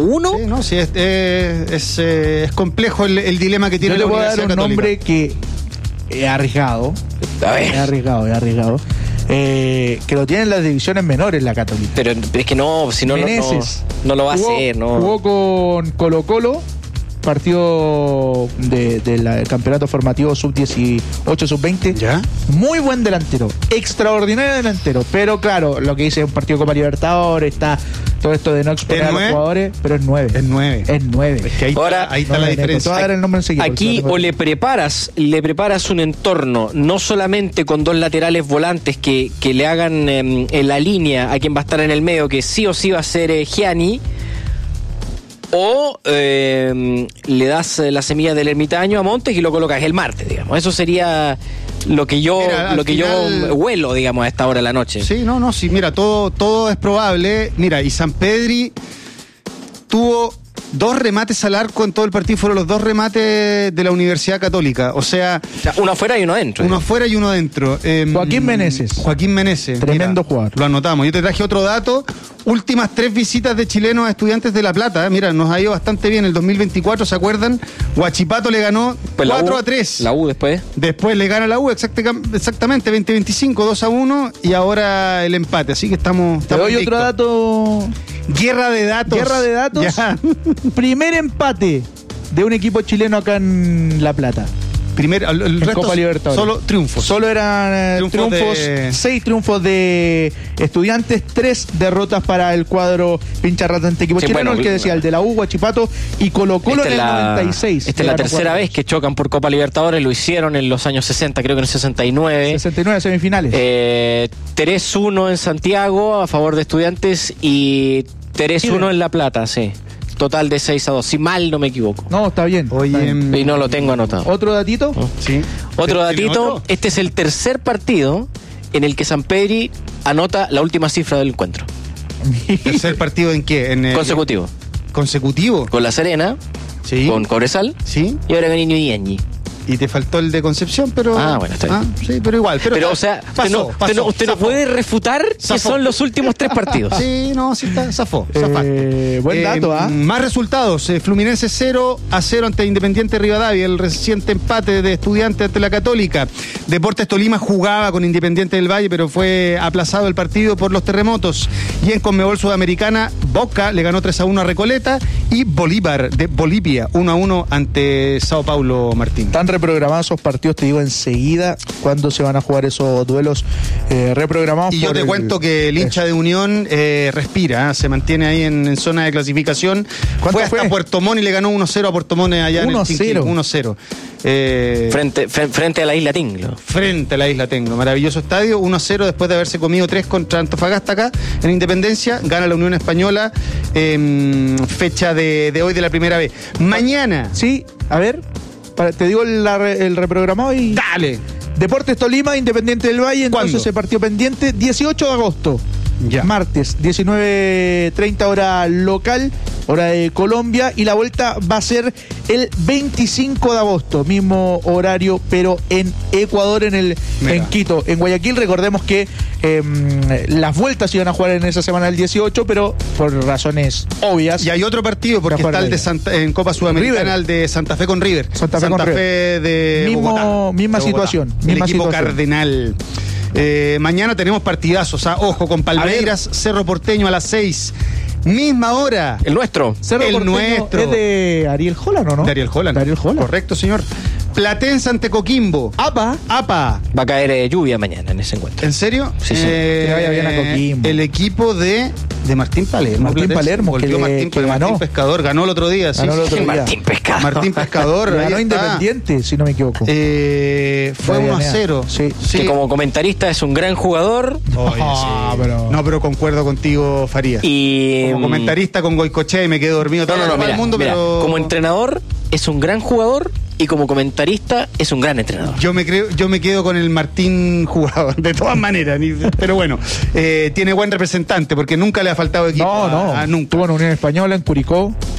1. Sí, no, sí, es complejo el dilema que tiene Yo la le voy a Universidad dar un Católica. nombre que es arriesgado. A ver. Es arriesgado. Que lo tienen las divisiones menores la Católica. Pero es que no, si no, no lo va a hacer, ¿no? Jugó con Colo-Colo, partido del campeonato formativo sub-18, sub-20. ¿Ya? Muy buen delantero, extraordinario delantero. Pero claro, lo que dice es un partido Copa Libertadores, está todo esto de no exponer a los jugadores, pero es 9. Es 9. Es 9. Es que ahí está la diferencia. Te voy a dar el nombre enseguida. Aquí o le preparas un entorno, no solamente con dos laterales volantes que le hagan en la línea a quien va a estar en el medio, que sí o sí va a ser Gianni, o le das la semilla del ermitaño a Montes y lo colocas el martes, digamos. Eso sería lo que yo huelo, digamos, a esta hora de la noche. Sí, sí, mira, todo es probable. Mira, y Sampedri tuvo 2 remates al arco en todo el partido, fueron los 2 remates de la Universidad Católica. O sea, uno afuera y uno adentro. Uno afuera y uno adentro. Joaquín Meneses. Tremendo jugador. Lo anotamos. Yo te traje otro dato. Últimas 3 visitas de chilenos a Estudiantes de La Plata. Mira, nos ha ido bastante bien. El 2024, ¿se acuerdan? Huachipato le ganó pues 4-3. La U después. Después le gana la U exactamente 20-25, 2-1 y ahora el empate. Así que estamos Te doy otro dato. Guerra de datos. Ya. Primer empate de un equipo chileno acá en La Plata. El resto Copa Libertadores. Solo triunfos. Solo eran triunfos, 6 triunfos de Estudiantes, 3 derrotas para el cuadro pincharratante equipo chileno, el que decía, el de la U, Huachipato y Colo-Colo en el 96. Esta es la tercera vez que chocan por Copa Libertadores, lo hicieron en los años 60, creo que en el 69. 69 semifinales. 3-1 en Santiago a favor de Estudiantes y 3-1 en La Plata, sí. Total de 6-2, si mal no me equivoco. No, está bien. Oye, y no lo tengo anotado. ¿Otro datito? Sí. Otro datito, este es el tercer partido en el que Sampedri anota la última cifra del encuentro. ¿Tercer partido en qué? Consecutivo. ¿Consecutivo? Con La Serena, sí. Con Cobresal, sí. Y ahora con Ñuñoa. Y te faltó el de Concepción, pero... bueno, está bien. Sí, pero igual. Pero o sea, usted no puede refutar que son los últimos 3 partidos. Sí, está, zafó. Buen dato, Más resultados. Fluminense 0-0 ante Independiente Rivadavia, el reciente empate de Estudiantes ante la Católica. Deportes Tolima jugaba con Independiente del Valle, pero fue aplazado el partido por los terremotos. Y en Conmebol Sudamericana, Boca le ganó 3-1 a Recoleta y Bolívar de Bolivia 1-1 ante Sao Paulo, Martín. Están reprogramados esos partidos, te digo enseguida cuándo se van a jugar esos duelos reprogramados. Y yo te cuento que el hincha de Unión respira, se mantiene ahí en zona de clasificación. Fue hasta Puerto Montt y le ganó 1-0 a Puerto Montt allá en el Chinquín. 1-0. Frente a la Isla Tinglo. Frente a la Isla Tinglo, maravilloso estadio, 1-0 después de haberse comido 3 contra Antofagasta acá en Independencia, gana la Unión Española, fecha de hoy de la primera vez. Mañana. Sí, a ver, te digo el reprogramado y... Dale. Deportes Tolima, Independiente del Valle, entonces ¿Cuándo? ese partido pendiente, 18 de agosto. Ya. Martes, 19:30 hora local, hora de Colombia, y la vuelta va a ser el 25 de agosto, mismo horario, pero en Ecuador, en Quito. En Guayaquil, recordemos que las vueltas iban a jugar en esa semana del 18, pero por razones obvias. Y hay otro partido, porque está el de en Copa Sudamericana, el de Santa Fe con River. Santa Fe de Bogotá. Misma situación. El equipo situación. cardenal. Mañana tenemos partidazos, ojo, con Palmeiras, Cerro Porteño a las 6. Misma hora. El nuestro. Cerro Porteño nuestro. Es de Ariel Holland, ¿o no? De Ariel Holland. Correcto, señor. Platense ante Coquimbo. APA. Va a caer lluvia mañana en ese encuentro. ¿En serio? Sí. Que vaya bien a Coquimbo. El equipo de Martín Palermo. Martín Palermo, volvió que ganó. Martín Pescador, ganó el otro día. Martín Pescador. Martín Pescador. Ganó Independiente, si no me equivoco. Fue 1-0. Sí. Que como comentarista es un gran jugador. Pero concuerdo contigo, Farías. Y como comentarista con Goicoechea y me quedé dormido todo el mundo, mira, pero como entrenador es un gran jugador y como comentarista es un gran entrenador. Yo me quedo con el Martín jugador, de todas maneras. Pero bueno, tiene buen representante porque nunca le ha faltado equipo. Nunca. Tuvo en Unión Española, en Curicó.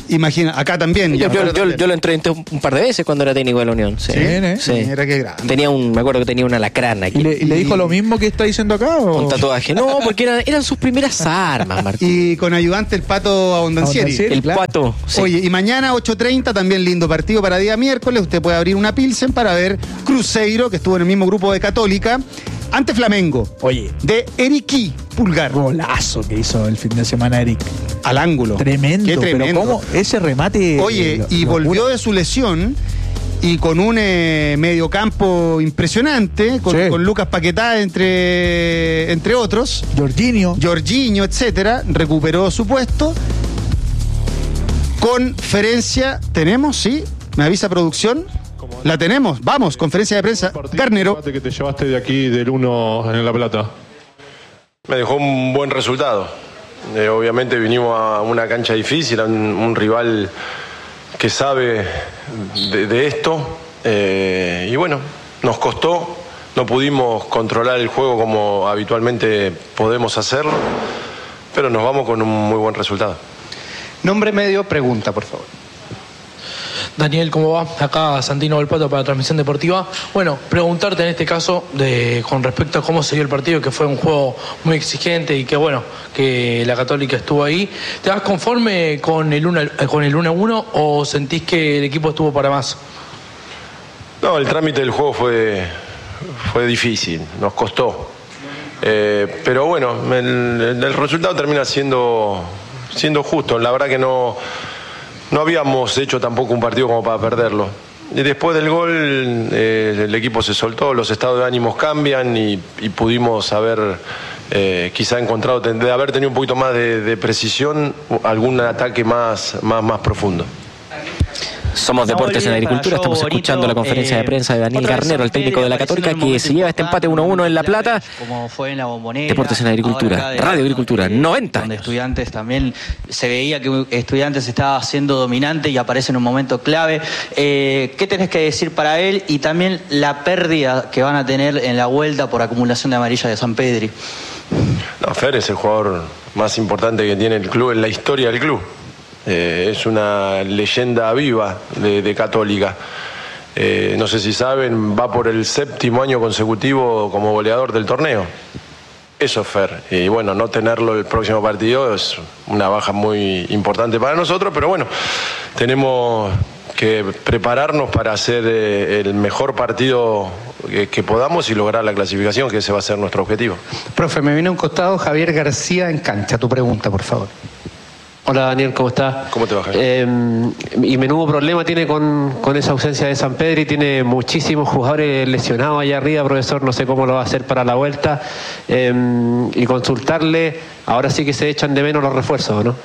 Imagina, acá también. Yo lo entrevisté un par de veces cuando era técnico de la Unión. Sí, sí. Mira qué grande. Me acuerdo que tenía una alacrán aquí. ¿Y le dijo lo mismo que está diciendo acá? ¿O? Un tatuaje. No, porque eran sus primeras armas, Martín. Y con ayudante el Pato Abondancieri. El claro. Pato. Sí. Oye, y mañana 8:30, también lindo partido para día miércoles. Usted puede abrir una Pilsen para ver Cruzeiro, que estuvo en el mismo grupo de Católica, ante Flamengo. Oye, de Eriqui Pulgar. Golazo que hizo el fin de semana Eric. Al ángulo. Tremendo. Qué tremendo. Pero cómo ese remate. Oye, y volvió de su lesión y con un mediocampo impresionante, con Lucas Paquetá entre otros. Jorginho, etcétera. Recuperó su puesto. Conferencia, ¿tenemos? ¿Sí? ¿Me avisa producción? La tenemos. Vamos, conferencia de prensa. Garnero. Que te llevaste de aquí del 1 en La Plata. Me dejó un buen resultado. Obviamente vinimos a una cancha difícil, a un rival que sabe de esto. Y bueno, nos costó. No pudimos controlar el juego como habitualmente podemos hacerlo. Pero nos vamos con un muy buen resultado. Nombre medio, pregunta, por favor. Daniel, ¿cómo va? Acá Santino Volpato para Transmisión Deportiva. Bueno, preguntarte en este caso con respecto a cómo se dio el partido, que fue un juego muy exigente y que bueno, que la Católica estuvo ahí. ¿Te vas conforme con el 1-1 o sentís que el equipo estuvo para más? No, el trámite del juego fue difícil, nos costó. Pero bueno, el resultado termina siendo justo. La verdad que no habíamos hecho tampoco un partido como para perderlo. Y después del gol el equipo se soltó, los estados de ánimos cambian y pudimos haber quizá encontrado, de haber tenido un poquito más de precisión, algún ataque más profundo. Somos Deportes en Agricultura, estamos escuchando la conferencia de prensa de Daniel Garnero, el técnico de la Católica, que se lleva este empate 1-1 en La Plata. Como fue en la Bombonera. Deportes en Agricultura, Radio Agricultura, 90 donde años. Estudiantes también, se veía que Estudiantes estaba siendo dominante y aparece en un momento clave. ¿Qué tenés que decir para él? Y también la pérdida que van a tener en la vuelta por acumulación de amarilla de San Pedri. No, Fer es el jugador más importante que tiene el club en la historia del club. Es una leyenda viva de Católica. No sé si saben, va por el 7º año consecutivo como goleador del torneo. Eso es Fer. Y bueno, no tenerlo el próximo partido es una baja muy importante para nosotros, pero bueno, tenemos que prepararnos para hacer el mejor partido que podamos y lograr la clasificación, que ese va a ser nuestro objetivo. Profe, me viene a un costado Javier García en cancha. Tu pregunta, por favor. Hola Daniel, ¿cómo estás? ¿Cómo te va, Javier? Y menudo problema tiene con esa ausencia de San Pedro y tiene muchísimos jugadores lesionados allá arriba, profesor, no sé cómo lo va a hacer para la vuelta. Y consultarle, ahora sí que se echan de menos los refuerzos, ¿no?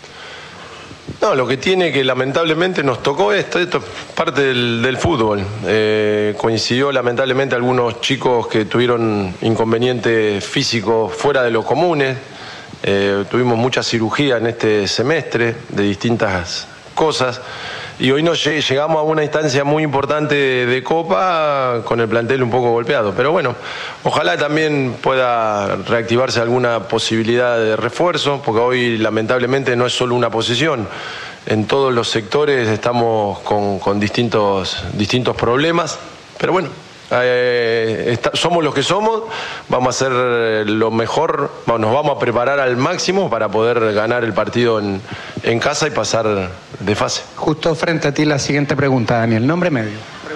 No, lo que tiene que lamentablemente nos tocó esto es parte del fútbol. Coincidió lamentablemente algunos chicos que tuvieron inconvenientes físicos fuera de los comunes. Tuvimos mucha cirugía en este semestre de distintas cosas y hoy llegamos a una instancia muy importante de Copa con el plantel un poco golpeado, pero bueno, ojalá también pueda reactivarse alguna posibilidad de refuerzo, porque hoy lamentablemente no es solo una posición, en todos los sectores estamos con distintos problemas, pero bueno, somos los que somos, vamos a hacer lo mejor, nos vamos a preparar al máximo para poder ganar el partido en casa y pasar de fase. Justo frente a ti la siguiente pregunta, Daniel. Nombre medio.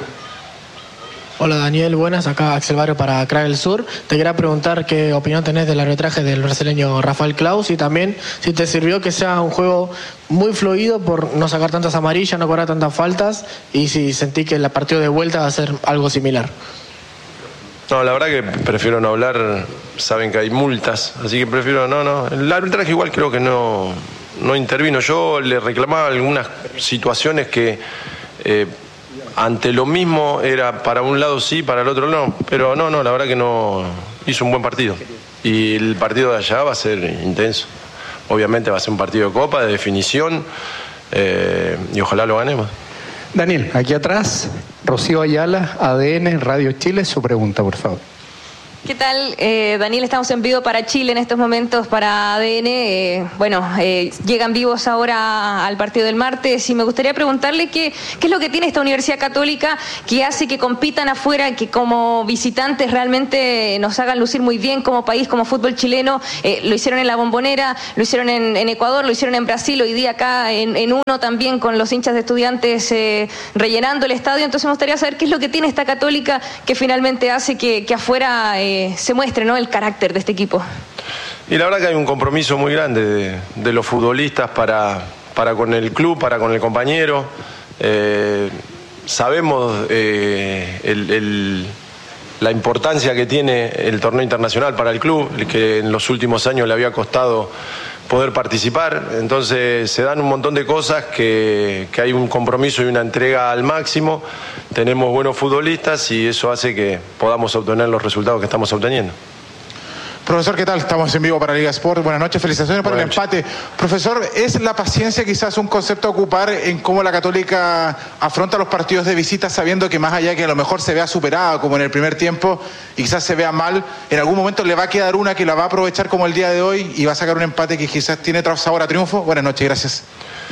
Hola Daniel, buenas, acá Axel Barrio para Crack del Sur. Te quería preguntar qué opinión tenés del arbitraje del brasileño Rafael Claus y también si te sirvió que sea un juego muy fluido por no sacar tantas amarillas, no cobrar tantas faltas y si sentí que el partido de vuelta va a ser algo similar. No, la verdad que prefiero no hablar, saben que hay multas, así que prefiero no. El arbitraje igual creo que no intervino. Yo le reclamaba algunas situaciones que ante lo mismo era para un lado sí, para el otro no, pero no, la verdad que no hizo un buen partido y el partido de allá va a ser intenso, obviamente va a ser un partido de Copa, de definición y ojalá lo ganemos. Daniel, aquí atrás, Rocío Ayala, ADN, Radio Chile, su pregunta, por favor. ¿Qué tal? Daniel, estamos en vivo para Chile en estos momentos, para ADN. Llegan vivos ahora al partido del martes y me gustaría preguntarle qué es lo que tiene esta Universidad Católica que hace que compitan afuera, que como visitantes realmente nos hagan lucir muy bien como país, como fútbol chileno. Lo hicieron en la Bombonera, lo hicieron en Ecuador, lo hicieron en Brasil, hoy día acá en Uno también con los hinchas de Estudiantes rellenando el estadio. Entonces me gustaría saber qué es lo que tiene esta Católica que finalmente hace que afuera se muestre, ¿no?, el carácter de este equipo. Y la verdad que hay un compromiso muy grande de los futbolistas para con el club, para con el compañero. Sabemos la importancia que tiene el torneo internacional para el club, que en los últimos años le había costado poder participar. Entonces se dan un montón de cosas que hay un compromiso y una entrega al máximo. Tenemos buenos futbolistas y eso hace que podamos obtener los resultados que estamos obteniendo. Profesor, ¿qué tal? Estamos en vivo para Liga Sport. Buenas noches, felicitaciones por el empate. Profesor, ¿es la paciencia quizás un concepto a ocupar en cómo la Católica afronta los partidos de visita, sabiendo que más allá de que a lo mejor se vea superada como en el primer tiempo y quizás se vea mal, en algún momento le va a quedar una que la va a aprovechar como el día de hoy y va a sacar un empate que quizás tiene sabor a triunfo? Buenas noches, gracias.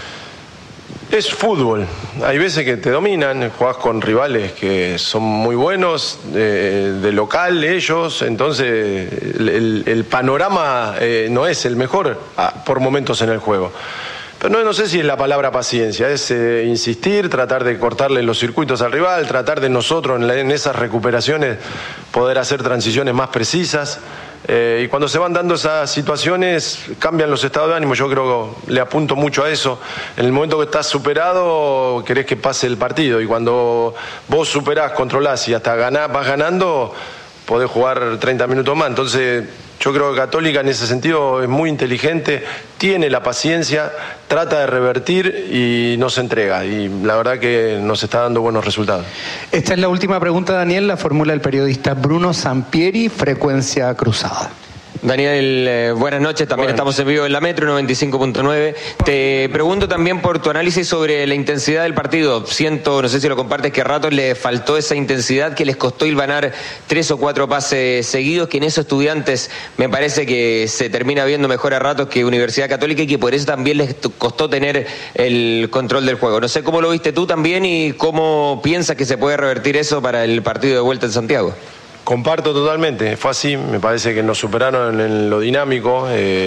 Es fútbol, hay veces que te dominan, jugás con rivales que son muy buenos, de local ellos, entonces el panorama no es el mejor por momentos en el juego. Pero no sé si es la palabra paciencia, es insistir, tratar de cortarle los circuitos al rival, tratar de nosotros en esas recuperaciones poder hacer transiciones más precisas. Y cuando se van dando esas situaciones cambian los estados de ánimo. Yo creo que le apunto mucho a eso. En el momento que estás superado querés que pase el partido, y cuando vos superás, controlás y hasta vas ganando, podés jugar 30 minutos más. Entonces yo creo que Católica en ese sentido es muy inteligente, tiene la paciencia, trata de revertir y no se entrega. Y la verdad que nos está dando buenos resultados. Esta es la última pregunta, Daniel, la formula el periodista Bruno Sampieri, Frecuencia Cruzada. Daniel, buenas noches, también estamos en vivo en la Metro 95.9. Te pregunto también por tu análisis sobre la intensidad del partido. Siento, no sé si lo compartes, que a ratos le faltó esa intensidad que les costó hilvanar 3 o 4 pases seguidos, que en esos Estudiantes me parece que se termina viendo mejor a ratos que Universidad Católica y que por eso también les costó tener el control del juego. No sé cómo lo viste tú también y cómo piensas que se puede revertir eso para el partido de vuelta en Santiago. Comparto totalmente, fue así, me parece que nos superaron en lo dinámico.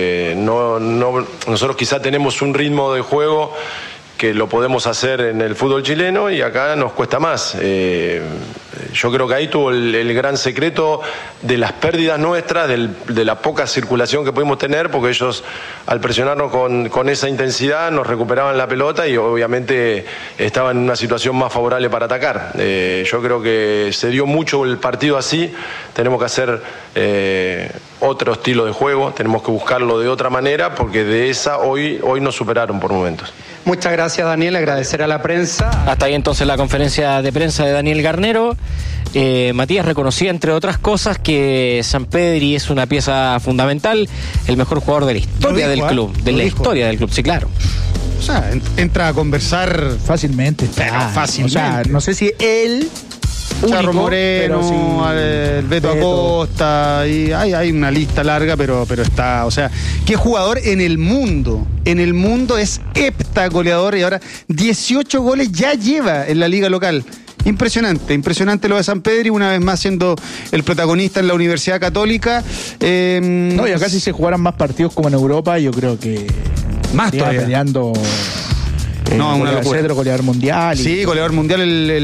Nosotros quizá tenemos un ritmo de juego que lo podemos hacer en el fútbol chileno y acá nos cuesta más. Yo creo que ahí tuvo el gran secreto de las pérdidas nuestras, de la poca circulación que pudimos tener, porque ellos al presionarnos con esa intensidad nos recuperaban la pelota y obviamente estaban en una situación más favorable para atacar. Yo creo que se dio mucho el partido así, tenemos que hacer otro estilo de juego, tenemos que buscarlo de otra manera, porque de esa hoy nos superaron por momentos. Muchas gracias, Daniel, agradecer a la prensa. Hasta ahí entonces la conferencia de prensa de Daniel Garnero. Matías reconocía, entre otras cosas, que Sampedri es una pieza fundamental, el mejor jugador de la historia del club. De la historia del club, sí, claro. O sea, entra a conversar fácilmente. Fácilmente. O sea, no sé si él... Charro Moreno, sí, Beto Acosta, y hay una lista larga, pero está, o sea, qué jugador en el mundo es heptagoleador, y ahora 18 goles ya lleva en la liga local. Impresionante lo de Sampedri, una vez más siendo el protagonista en la Universidad Católica. No, y acá si se jugaran más partidos como en Europa, yo creo que más todavía peleando. No, una locura. Cedro, goleador mundial. Sí, goleador mundial,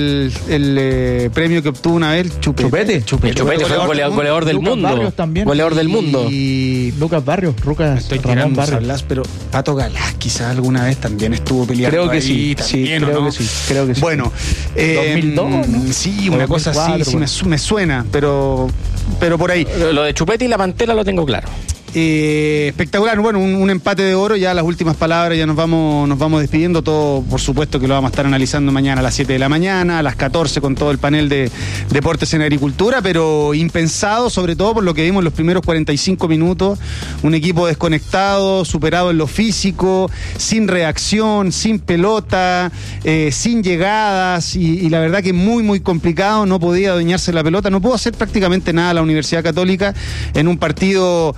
el premio que obtuvo una vez, Chupete fue goleador del mundo. Barrios también. Goleador del mundo. Y Lucas Barrios, Estoy tirando Barrios, pero Pato Galás quizás alguna vez también estuvo peleando. Creo que ahí, creo que sí. Bueno, 2002, ¿no? Sí, una cosa así, sí me suena, pero por ahí. Lo de Chupete y la Mantela lo tengo claro. espectacular, bueno, un empate de oro, ya las últimas palabras, ya nos vamos despidiendo, todo por supuesto que lo vamos a estar analizando mañana a las 7 de la mañana, a las 14 con todo el panel de Deportes en Agricultura, pero impensado, sobre todo por lo que vimos en los primeros 45 minutos, un equipo desconectado, superado en lo físico, sin reacción, sin pelota, sin llegadas, y la verdad que muy, muy complicado, no podía adueñarse la pelota, no pudo hacer prácticamente nada la Universidad Católica en un partido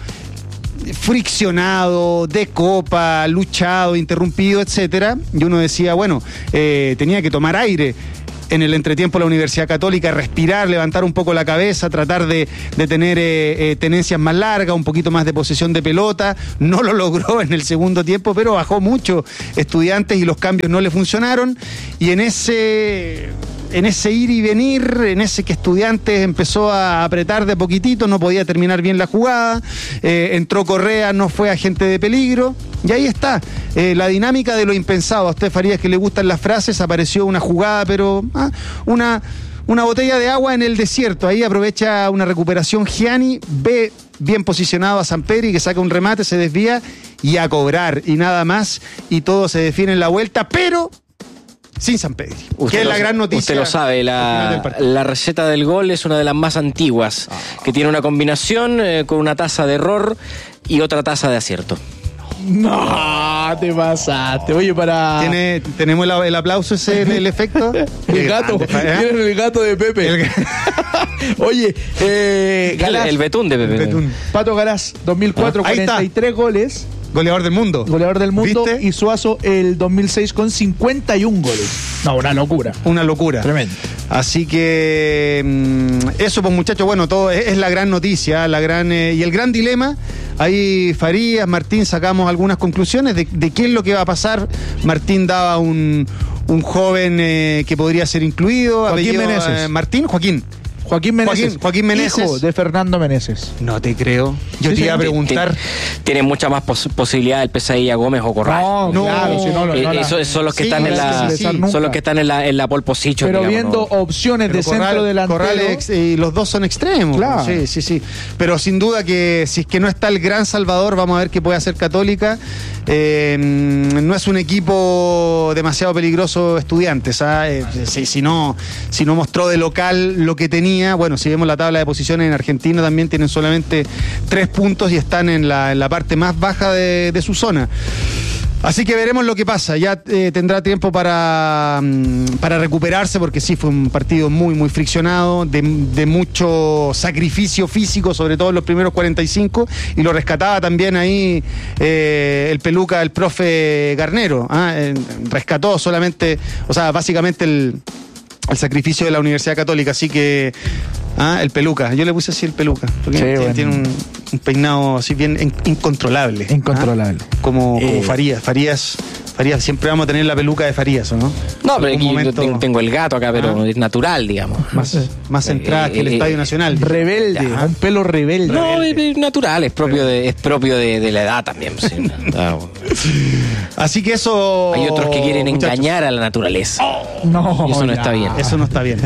friccionado, de copa, luchado, interrumpido, etcétera. Y uno decía, bueno, tenía que tomar aire en el entretiempo la Universidad Católica, respirar, levantar un poco la cabeza, tratar de tener tenencias más largas, un poquito más de posesión de pelota. No lo logró en el segundo tiempo, pero bajó mucho Estudiantes y los cambios no le funcionaron. Y en ese ir y venir, en ese que Estudiantes empezó a apretar de poquitito, no podía terminar bien la jugada, entró Correa, no fue agente de peligro, y ahí está, la dinámica de lo impensado. A usted, Farías, que le gustan las frases, apareció una jugada, pero una botella de agua en el desierto, ahí aprovecha una recuperación Gianni, ve bien posicionado a Samperi, que saca un remate, se desvía, y a cobrar, y nada más, y todo se define en la vuelta, pero sin Sampedri, que es la gran noticia. Usted lo sabe, la receta del gol es una de las más antiguas, que tiene una combinación con una tasa de error y otra tasa de acierto. No, te pasaste. Oye, ¿Tenemos el aplauso ese, el efecto? El gato. Tienen el gato de Pepe. Oye, Galás. El betún de Pepe. Pato Galás, 2004, 43 goles. Goleador del mundo. ¿Viste? Y Suazo el 2006 con 51 goles. No, una locura. Una locura. Tremendo. Así que eso, pues muchachos, bueno, todo es la gran noticia, y el gran dilema. Ahí Farías, Martín, sacamos algunas conclusiones de qué es lo que va a pasar. Martín daba un joven que podría ser incluido. Joaquín Meneses. Joaquín Meneses. Hijo de Fernando Meneses. No te creo. Yo te iba a preguntar. Tiene mucha más posibilidad el Pesadilla Gómez o Corral. No, claro, si no, esos son los que están en la pole position. Pero digamos, viendo opciones de centro delantero. Corral y los dos son extremos. Claro. Sí. Pero sin duda que si es que no está el gran Salvador, vamos a ver qué puede hacer Católica. No es un equipo demasiado peligroso Estudiantes, ¿sabes? Si no mostró de local lo que tenía. Bueno, si vemos la tabla de posiciones en Argentina, también tienen solamente 3 puntos y están en la parte más baja de su zona. Así que veremos lo que pasa. Ya tendrá tiempo para recuperarse, porque sí fue un partido muy, muy friccionado, de mucho sacrificio físico, sobre todo en los primeros 45, y lo rescataba también ahí el peluca, el profe Garnero. Rescató solamente, básicamente el sacrificio de la Universidad Católica, así que el peluca, yo le puse así el peluca, porque tiene un peinado así bien incontrolable. Como Farías siempre vamos a tener la peluca de Farías, ¿no? No, pero aquí yo tengo el gato acá, pero es natural, digamos. Más entrada que el Estadio Nacional. Rebelde, un pelo rebelde. No, es natural, es propio de la edad también. Sí. Así que eso... Hay otros que quieren engañar a la naturaleza. No, y eso no está bien. Eso no está bien.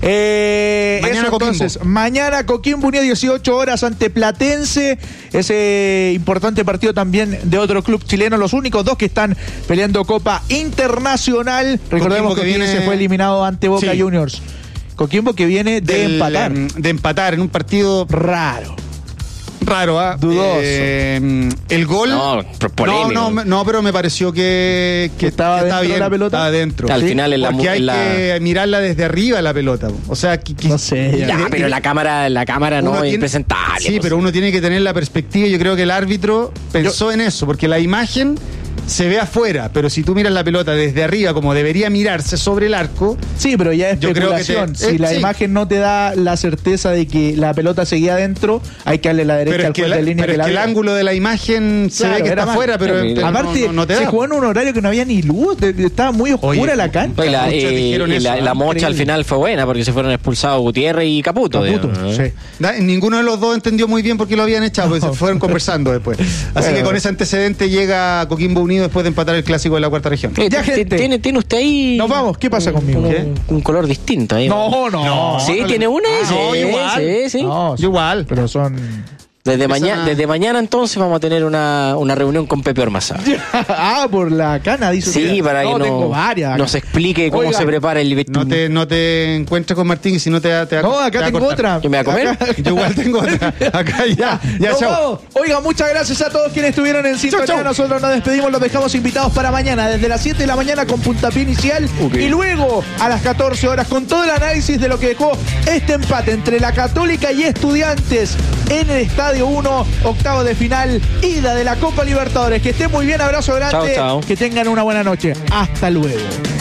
Mañana Coquimbo Unido, 18 horas ante Platense. Ese importante partido también de otro club chileno. Los únicos dos que están peleando Copa Internacional. Recordemos que Coquimbo fue eliminado ante Boca Juniors. Coquimbo que viene de empatar. De empatar en un partido raro, dudoso. El gol. No, pero me pareció que estaba dentro bien, de la pelota. Estaba dentro. Al final porque hay que mirarla desde arriba la pelota. O sea, no sé. Pero la cámara no es impresentable. Sí, pero uno tiene que tener la perspectiva. Yo creo que el árbitro pensó en eso, porque la imagen se ve afuera, pero si tú miras la pelota desde arriba, como debería mirarse sobre el arco. Sí, pero ya es especulación. Si la imagen no te da la certeza de que la pelota seguía adentro, hay que darle la derecha al juez de línea. Pero es que el ángulo de la imagen se ve que está afuera, pero aparte no te da. Se jugó en un horario que no había ni luz, estaba muy oscura la cancha. La mocha al final fue buena, porque se fueron expulsados Gutiérrez y Caputo. Sí. Ninguno de los dos entendió muy bien por qué lo habían echado, porque se fueron conversando después. Así que con ese antecedente llega Coquimbo Unido después de empatar el clásico de la cuarta región. ¿Tiene usted ahí? Nos vamos, ¿qué pasa conmigo? Un color distinto ahí. No. ¿Sí? ¿Tiene una? No, igual. Sí. No, igual. Pero son Desde mañana entonces vamos a tener una reunión con Pepe Ormazábal. Por la cana, dice. Sí, para que nos explique cómo se prepara el... No te encuentres con Martín y si no te va No, acá tengo otra. ¿Yo me voy a comer? Yo igual tengo otra. Acá ya chao. Oiga, muchas gracias a todos quienes estuvieron en sintonía. Chau. Nosotros nos despedimos, los dejamos invitados para mañana, desde las 7 de la mañana con puntapié inicial. Y luego a las 14 horas con todo el análisis de lo que dejó este empate entre la Católica y Estudiantes en el Estadio 1, octavo de final, ida de la Copa Libertadores. Que estén muy bien, abrazo grande. Chao. Que tengan una buena noche. Hasta luego.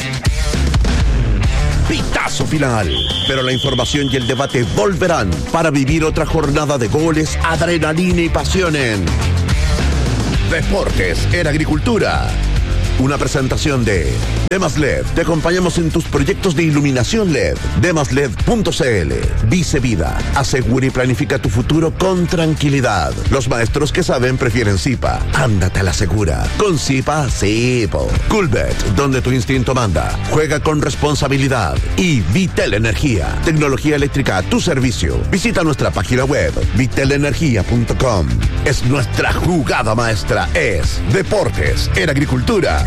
Pitazo final. Pero la información y el debate volverán para vivir otra jornada de goles, adrenalina y pasión en Deportes en Agricultura. Una presentación de Demas LED. Te acompañamos en tus proyectos de iluminación LED. Demasled.cl. Vice Vida. Asegura y planifica tu futuro con tranquilidad. Los maestros que saben prefieren Zipa. Ándate a la segura. Con Zipa, Zipo. Coolbet, donde tu instinto manda. Juega con responsabilidad. Y Vitel Energía. Tecnología eléctrica a tu servicio. Visita nuestra página web, vitelenergia.com. Es nuestra jugada maestra. Es Deportes en Agricultura.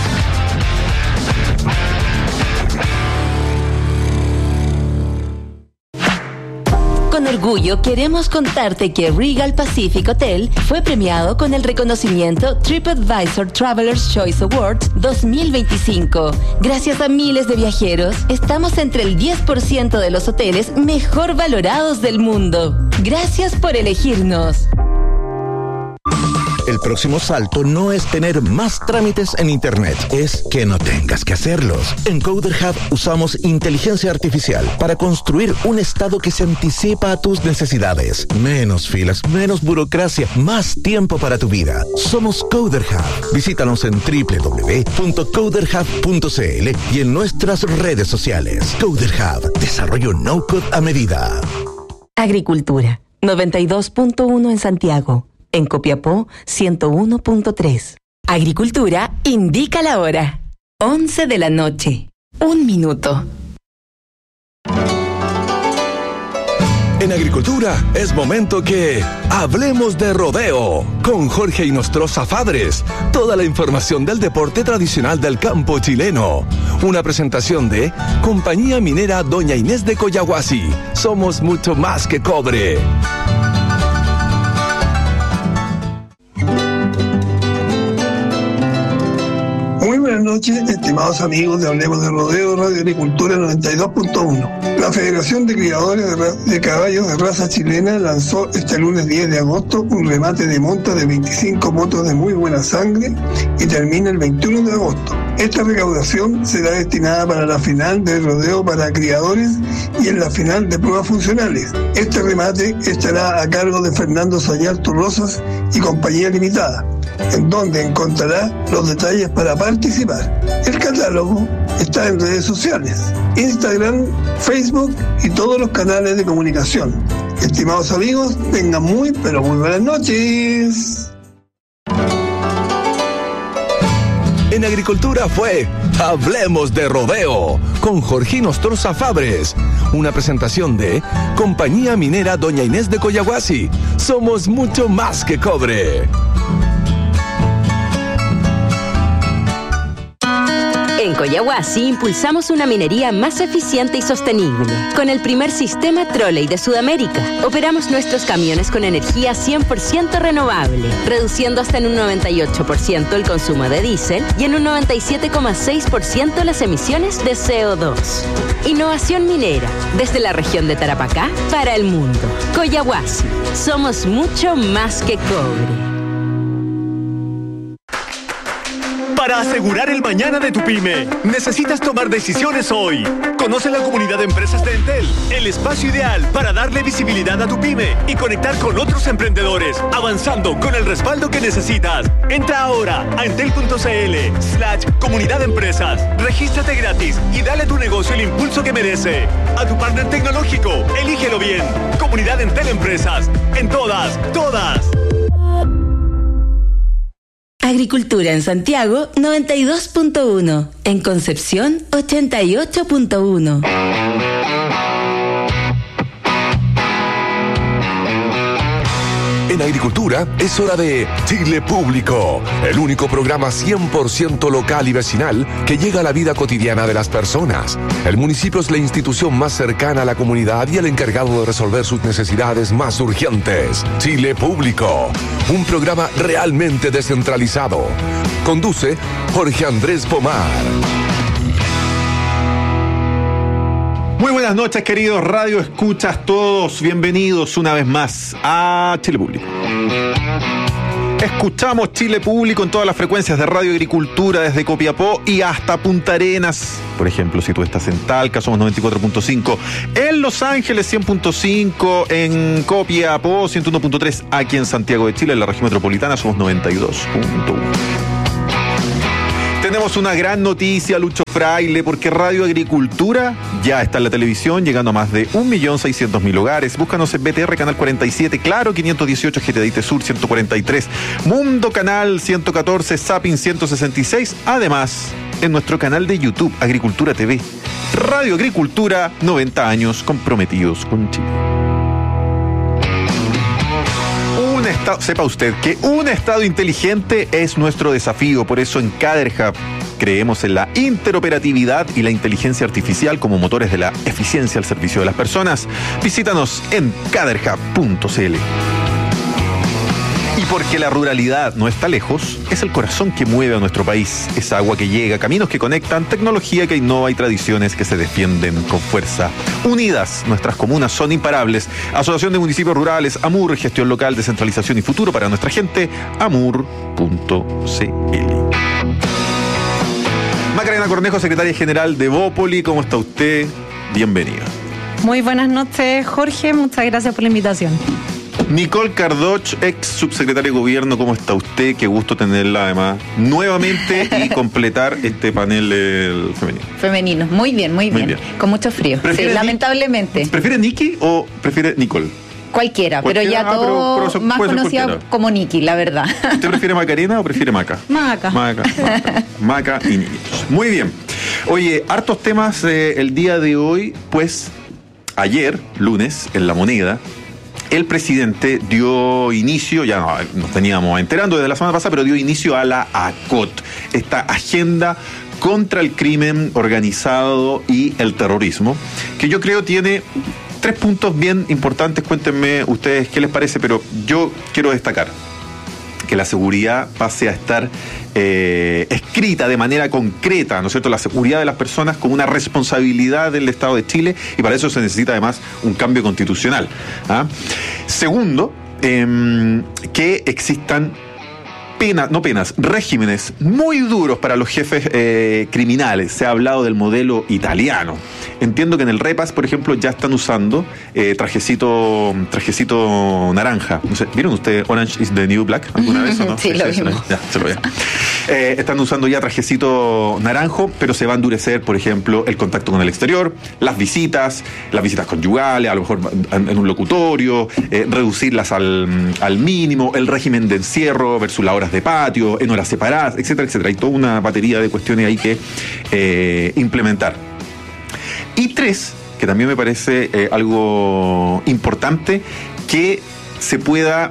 Con orgullo queremos contarte que Regal Pacific Hotel fue premiado con el reconocimiento TripAdvisor Traveler's Choice Awards 2025. Gracias a miles de viajeros, estamos entre el 10% de los hoteles mejor valorados del mundo. Gracias por elegirnos. El próximo salto no es tener más trámites en Internet, es que no tengas que hacerlos. En Coder Hub usamos inteligencia artificial para construir un estado que se anticipa a tus necesidades. Menos filas, menos burocracia, más tiempo para tu vida. Somos Coder Hub. Visítanos en www.coderhub.cl y en nuestras redes sociales. Coder Hub, desarrollo no-code a medida. Agricultura, 92.1 en Santiago. En Copiapó, 101.3. Agricultura indica la hora. 11 de la noche. 1 minuto. En Agricultura es momento que hablemos de rodeo con Jorge Inostroza Fabres. Toda la información del deporte tradicional del campo chileno. Una presentación de Compañía Minera Doña Inés de Collahuasi. Somos mucho más que cobre. Muy buenas noches, estimados amigos de Hablemos de Rodeo, Radio Agricultura 92.1. La Federación de Criadores de Caballos de Raza Chilena lanzó este lunes 10 de agosto un remate de monta de 25 motos de muy buena sangre y termina el 21 de agosto. Esta recaudación será destinada para la final del rodeo para criadores y en la final de pruebas funcionales. Este remate estará a cargo de Fernando Sayarto Rosas y Compañía Limitada, en donde encontrará los detalles para participar. El catálogo está en redes sociales, Instagram, Facebook y todos los canales de comunicación. Estimados amigos, tengan muy buenas noches. En Agricultura fue Hablemos de Rodeo con Jorge Inostroza Fabres. Una presentación de Compañía Minera Doña Inés de Collahuasi. Somos mucho más que cobre. En Collahuasi impulsamos una minería más eficiente y sostenible. Con el primer sistema Trolley de Sudamérica, operamos nuestros camiones con energía 100% renovable, reduciendo hasta en un 98% el consumo de diésel y en un 97,6% las emisiones de CO2. Innovación minera, desde la región de Tarapacá para el mundo. Collahuasi, somos mucho más que cobre. Para asegurar el mañana de tu pyme, necesitas tomar decisiones hoy. Conoce la comunidad de empresas de Entel, el espacio ideal para darle visibilidad a tu pyme y conectar con otros emprendedores, avanzando con el respaldo que necesitas. Entra ahora a entel.cl/comunidad de empresas. Regístrate gratis y dale a tu negocio el impulso que merece. A tu partner tecnológico, elígelo bien. Comunidad Entel Empresas. En todas. Agricultura en Santiago, 92.1. En Concepción, 88.1. En agricultura es hora de Chile Público, el único programa 100% local y vecinal que llega a la vida cotidiana de las personas. El municipio es la institución más cercana a la comunidad y el encargado de resolver sus necesidades más urgentes. Chile Público, un programa realmente descentralizado. Conduce Jorge Andrés Pomar. Muy buenas noches, queridos radio escuchas todos. Bienvenidos una vez más a Chile Público. Escuchamos Chile Público en todas las frecuencias de Radio Agricultura, desde Copiapó y hasta Punta Arenas. Por ejemplo, si tú estás en Talca, somos 94.5. En Los Ángeles, 100.5. En Copiapó, 101.3. Aquí en Santiago de Chile, en la región metropolitana, somos 92.1. Tenemos una gran noticia, Lucho Fraile, porque Radio Agricultura ya está en la televisión, llegando a más de 1.600.000 hogares. Búscanos en BTR, Canal 47, Claro, 518, GTDT Sur, 143, Mundo Canal 114, Zapping 166. Además, en nuestro canal de YouTube, Agricultura TV. Radio Agricultura, 90 años comprometidos con Chile. Sepa usted que un Estado inteligente es nuestro desafío. Por eso en CaderHub creemos en la interoperatividad y la inteligencia artificial como motores de la eficiencia al servicio de las personas. Visítanos en caderhub.cl. Y porque la ruralidad no está lejos, es el corazón que mueve a nuestro país. Es agua que llega, caminos que conectan, tecnología que innova y tradiciones que se defienden con fuerza. Unidas, nuestras comunas son imparables. Asociación de Municipios Rurales, AMUR, gestión local, descentralización y futuro para nuestra gente, amur.cl. Macarena Cornejo, secretaria general de Bópoli, ¿cómo está usted? Bienvenida. Muy buenas noches, Jorge, muchas gracias por la invitación. Nicole Cardoch, ex subsecretaria de Gobierno, ¿cómo está usted? Qué gusto tenerla además nuevamente y completar este panel femenino. Muy bien. Con mucho frío. Sí, lamentablemente. ¿Prefiere Nikki o prefiere Nicole? Cualquiera, pero ya todo pero más conocida como Nikki, la verdad. ¿Usted prefiere Macarena o prefiere Maca? Maca y Nikki. Muy bien. Oye, hartos temas el día de hoy, pues ayer, lunes, en La Moneda, el presidente dio inicio, ya nos veníamos enterando desde la semana pasada, pero dio inicio a la ACOT, esta agenda contra el crimen organizado y el terrorismo, que yo creo tiene 3 puntos bien importantes. Cuéntenme ustedes qué les parece, pero yo quiero destacar que la seguridad pase a estar escrita de manera concreta, ¿no es cierto? La seguridad de las personas como una responsabilidad del Estado de Chile, y para eso se necesita además un cambio constitucional. Segundo, que existan regímenes muy duros para los jefes criminales. Se ha hablado del modelo italiano. Entiendo que en el Repas, por ejemplo, ya están usando trajecito naranja. No sé, ¿vieron ustedes Orange is the New Black alguna vez o no? Sí, lo vimos. Ya, se lo vean. Están usando ya trajecito naranjo, pero se va a endurecer, por ejemplo, el contacto con el exterior, las visitas conyugales, a lo mejor en un locutorio, reducirlas al mínimo, el régimen de encierro versus las horas de patio, en horas separadas, etcétera, etcétera. Hay toda una batería de cuestiones ahí que implementar. Y 3, que también me parece algo importante, que se pueda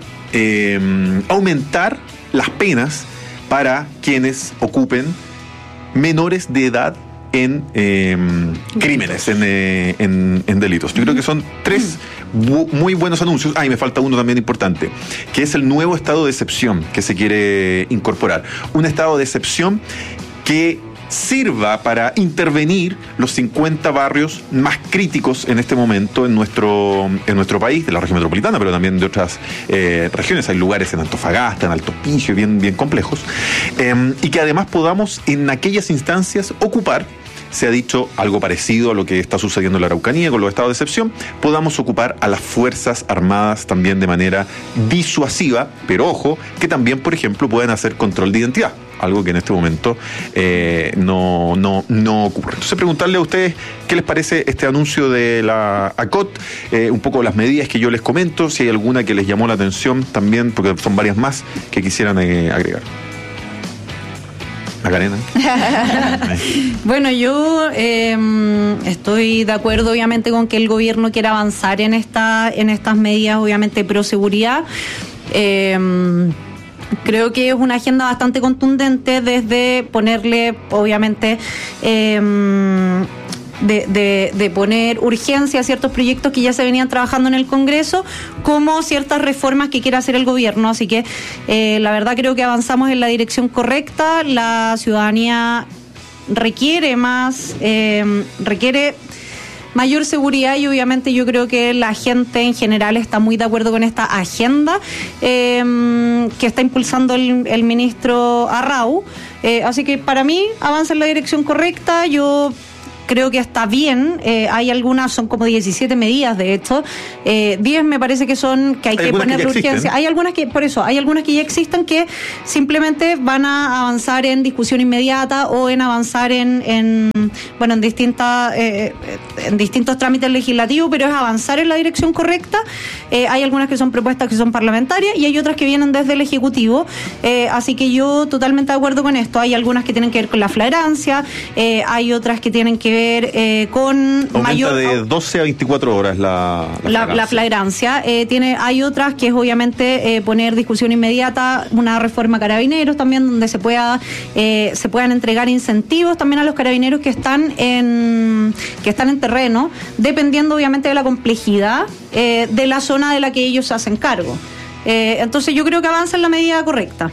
aumentar las penas para quienes ocupen menores de edad en crímenes, en delitos. Yo creo que son 3 muy buenos anuncios. Y me falta uno también importante, que es el nuevo estado de excepción que se quiere incorporar. Un estado de excepción que sirva para intervenir los 50 barrios más críticos en este momento en nuestro país, de la región metropolitana, pero también de otras regiones. Hay lugares en Antofagasta, en Alto Hospicio, bien complejos, y que además podamos en aquellas instancias ocupar, se ha dicho algo parecido a lo que está sucediendo en la Araucanía con los estados de excepción, podamos ocupar a las Fuerzas Armadas también de manera disuasiva, pero ojo, que también, por ejemplo, pueden hacer control de identidad, algo que en este momento no ocurre. Entonces, preguntarle a ustedes qué les parece este anuncio de la ACOT, un poco las medidas que yo les comento, si hay alguna que les llamó la atención también, porque son varias más que quisieran agregar. Macarena. Bueno, yo estoy de acuerdo obviamente con que el gobierno quiera avanzar en estas medidas, obviamente pro seguridad. Creo que es una agenda bastante contundente desde ponerle, obviamente, de poner urgencia a ciertos proyectos que ya se venían trabajando en el Congreso, como ciertas reformas que quiere hacer el gobierno. Así que la verdad creo que avanzamos en la dirección correcta. La ciudadanía requiere mayor seguridad y obviamente yo creo que la gente en general está muy de acuerdo con esta agenda que está impulsando el ministro Arrau. Así que para mí avanza en la dirección correcta. Yo creo que está bien. Hay algunas, son como 17 medidas de hecho. 10 me parece que son, que hay que ponerle urgencia. Hay algunas que, por eso, hay algunas que ya existen que simplemente van a avanzar en discusión inmediata o en avanzar en distintos trámites legislativos, pero es avanzar en la dirección correcta. Hay algunas que son propuestas que son parlamentarias y hay otras que vienen desde el Ejecutivo. Así que yo totalmente de acuerdo con esto. Hay algunas que tienen que ver con la flagrancia, hay otras que tienen que ver con aumenta mayor de 12 a 24 horas la flagrancia. Hay otras que es obviamente poner discusión inmediata, una reforma a carabineros también, donde se puedan entregar incentivos también a los carabineros que están en terreno, dependiendo obviamente de la complejidad de la zona de la que ellos se hacen cargo. Entonces yo creo que avanza en la medida correcta.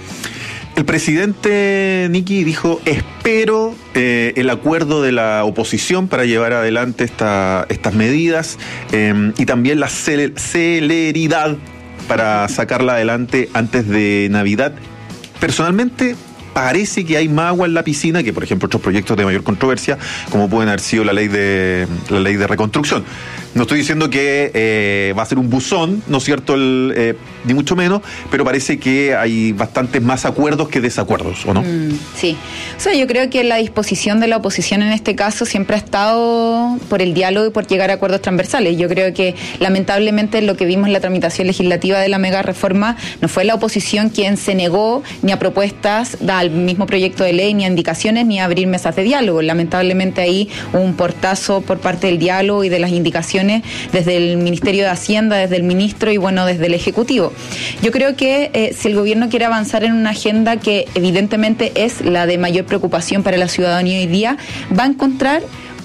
El presidente Nicky dijo: espero el acuerdo de la oposición para llevar adelante estas medidas y también la celeridad para sacarla adelante antes de Navidad. Personalmente parece que hay más agua en la piscina que, por ejemplo, otros proyectos de mayor controversia, como pueden haber sido la ley de reconstrucción. No estoy diciendo que va a ser un buzón, ¿no es cierto?, ni mucho menos, pero parece que hay bastantes más acuerdos que desacuerdos, ¿o no? Sí. O sea, yo creo que la disposición de la oposición en este caso siempre ha estado por el diálogo y por llegar a acuerdos transversales. Yo creo que, lamentablemente, lo que vimos en la tramitación legislativa de la mega reforma no fue la oposición quien se negó ni a propuestas al mismo proyecto de ley, ni a indicaciones, ni a abrir mesas de diálogo. Lamentablemente ahí hubo un portazo por parte del diálogo y de las indicaciones desde el Ministerio de Hacienda, desde el ministro y desde el Ejecutivo. Yo creo que si el gobierno quiere avanzar en una agenda que evidentemente es la de mayor preocupación para la ciudadanía hoy día, va a encontrar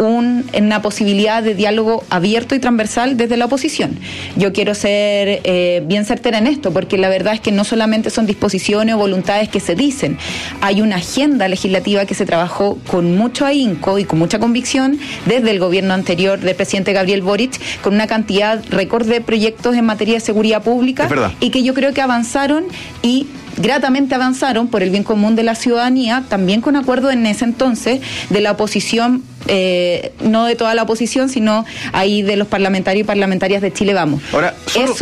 una posibilidad de diálogo abierto y transversal desde la oposición. Yo quiero ser bien certera en esto, porque la verdad es que no solamente son disposiciones o voluntades que se dicen, hay una agenda legislativa que se trabajó con mucho ahínco y con mucha convicción desde el gobierno anterior del presidente Gabriel Boric, con una cantidad récord de proyectos en materia de seguridad pública, y que yo creo que avanzaron y gratamente avanzaron por el bien común de la ciudadanía, también con acuerdo en ese entonces de la oposición, no de toda la oposición, sino ahí de los parlamentarios y parlamentarias de Chile Vamos. Ahora,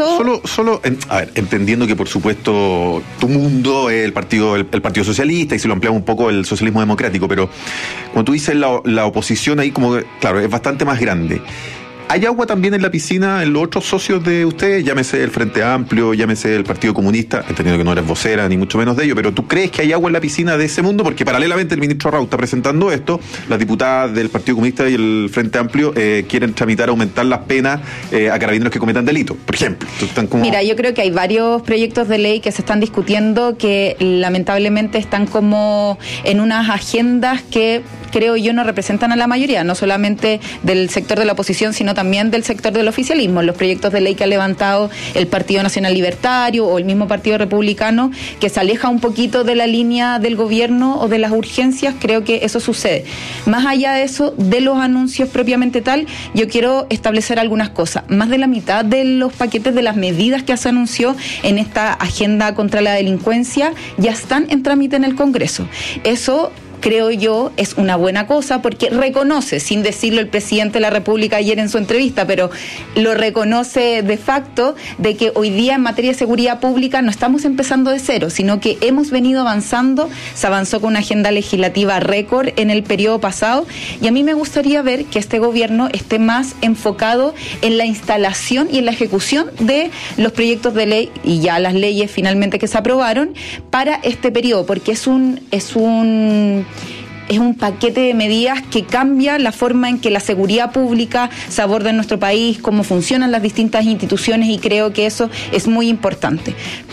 entendiendo que por supuesto tu mundo es el Partido Socialista y si lo ampliamos un poco el socialismo democrático, pero cuando tú dices la oposición ahí, como claro, es bastante más grande. ¿Hay agua también en la piscina en los otros socios de ustedes? Llámese el Frente Amplio, llámese el Partido Comunista, entendiendo que no eres vocera ni mucho menos de ello, pero ¿tú crees que hay agua en la piscina de ese mundo? Porque paralelamente el ministro Arrau está presentando esto, las diputadas del Partido Comunista y el Frente Amplio quieren tramitar aumentar las penas a carabineros que cometan delitos, por ejemplo. Mira, yo creo que hay varios proyectos de ley que se están discutiendo que lamentablemente están como en unas agendas que creo yo no representan a la mayoría, no solamente del sector de la oposición, sino también del sector del oficialismo. Los proyectos de ley que ha levantado el Partido Nacional Libertario o el mismo Partido Republicano, que se aleja un poquito de la línea del gobierno o de las urgencias, creo que eso sucede. Más allá de eso, de los anuncios propiamente tal, yo quiero establecer algunas cosas. Más de la mitad de los paquetes de las medidas que se anunció en esta agenda contra la delincuencia ya están en trámite en el Congreso. Eso, creo yo, es una buena cosa porque reconoce, sin decirlo el presidente de la República ayer en su entrevista, pero lo reconoce de facto, de que hoy día en materia de seguridad pública no estamos empezando de cero, sino que hemos venido avanzando. Se avanzó con una agenda legislativa récord en el periodo pasado y a mí me gustaría ver que este gobierno esté más enfocado en la instalación y en la ejecución de los proyectos de ley y ya las leyes finalmente que se aprobaron para este periodo, porque es un paquete de medidas que cambia la forma en que la seguridad pública se aborda en nuestro país, cómo funcionan las distintas instituciones, y creo que eso es muy importante.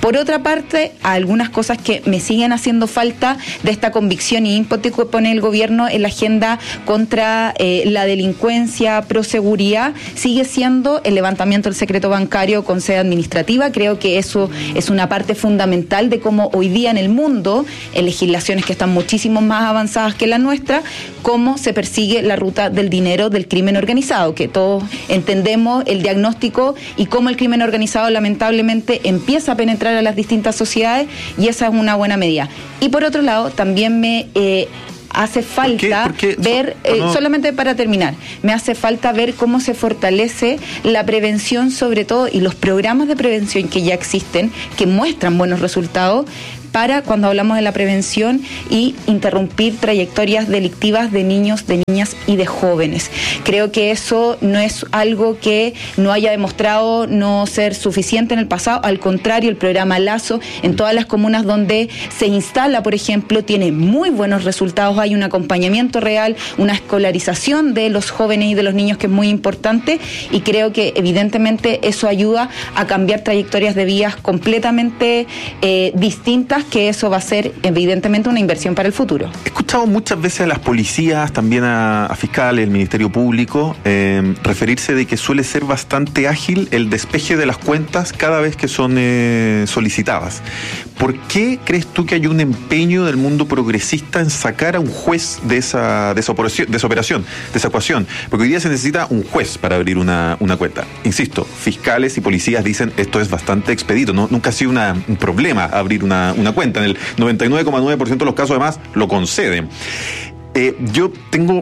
Por otra parte, algunas cosas que me siguen haciendo falta de esta convicción y ímpetu que pone el gobierno en la agenda contra la delincuencia, proseguridad, sigue siendo el levantamiento del secreto bancario con sede administrativa. Creo que eso es una parte fundamental de cómo hoy día en el mundo, en legislaciones que están muchísimo más avanzadas que la nuestra, cómo se persigue la ruta del dinero del crimen organizado, que todos entendemos el diagnóstico y cómo el crimen organizado lamentablemente empieza a penetrar a las distintas sociedades, y esa es una buena medida. Y por otro lado, también me hace falta ver, solamente para terminar, me hace falta ver cómo se fortalece la prevención, sobre todo, y los programas de prevención que ya existen, que muestran buenos resultados, para cuando hablamos de la prevención y interrumpir trayectorias delictivas de niños, de niñas y de jóvenes. Creo que eso no es algo que no haya demostrado no ser suficiente en el pasado. Al contrario, el programa Lazo, en todas las comunas donde se instala, por ejemplo, tiene muy buenos resultados. Hay un acompañamiento real, una escolarización de los jóvenes y de los niños que es muy importante, y creo que evidentemente eso ayuda a cambiar trayectorias de vías completamente distintas, que eso va a ser evidentemente una inversión para el futuro. He escuchado muchas veces a las policías, también a fiscales, el Ministerio Público, referirse de que suele ser bastante ágil el despeje de las cuentas cada vez que son solicitadas. ¿Por qué crees tú que hay un empeño del mundo progresista en sacar a un juez de esa operación, de esa ecuación? Porque hoy día se necesita un juez para abrir una cuenta. Insisto, fiscales y policías dicen esto es bastante expedito, nunca ha sido un problema abrir una cuenta. En el 99,9% de los casos además lo conceden. Yo tengo...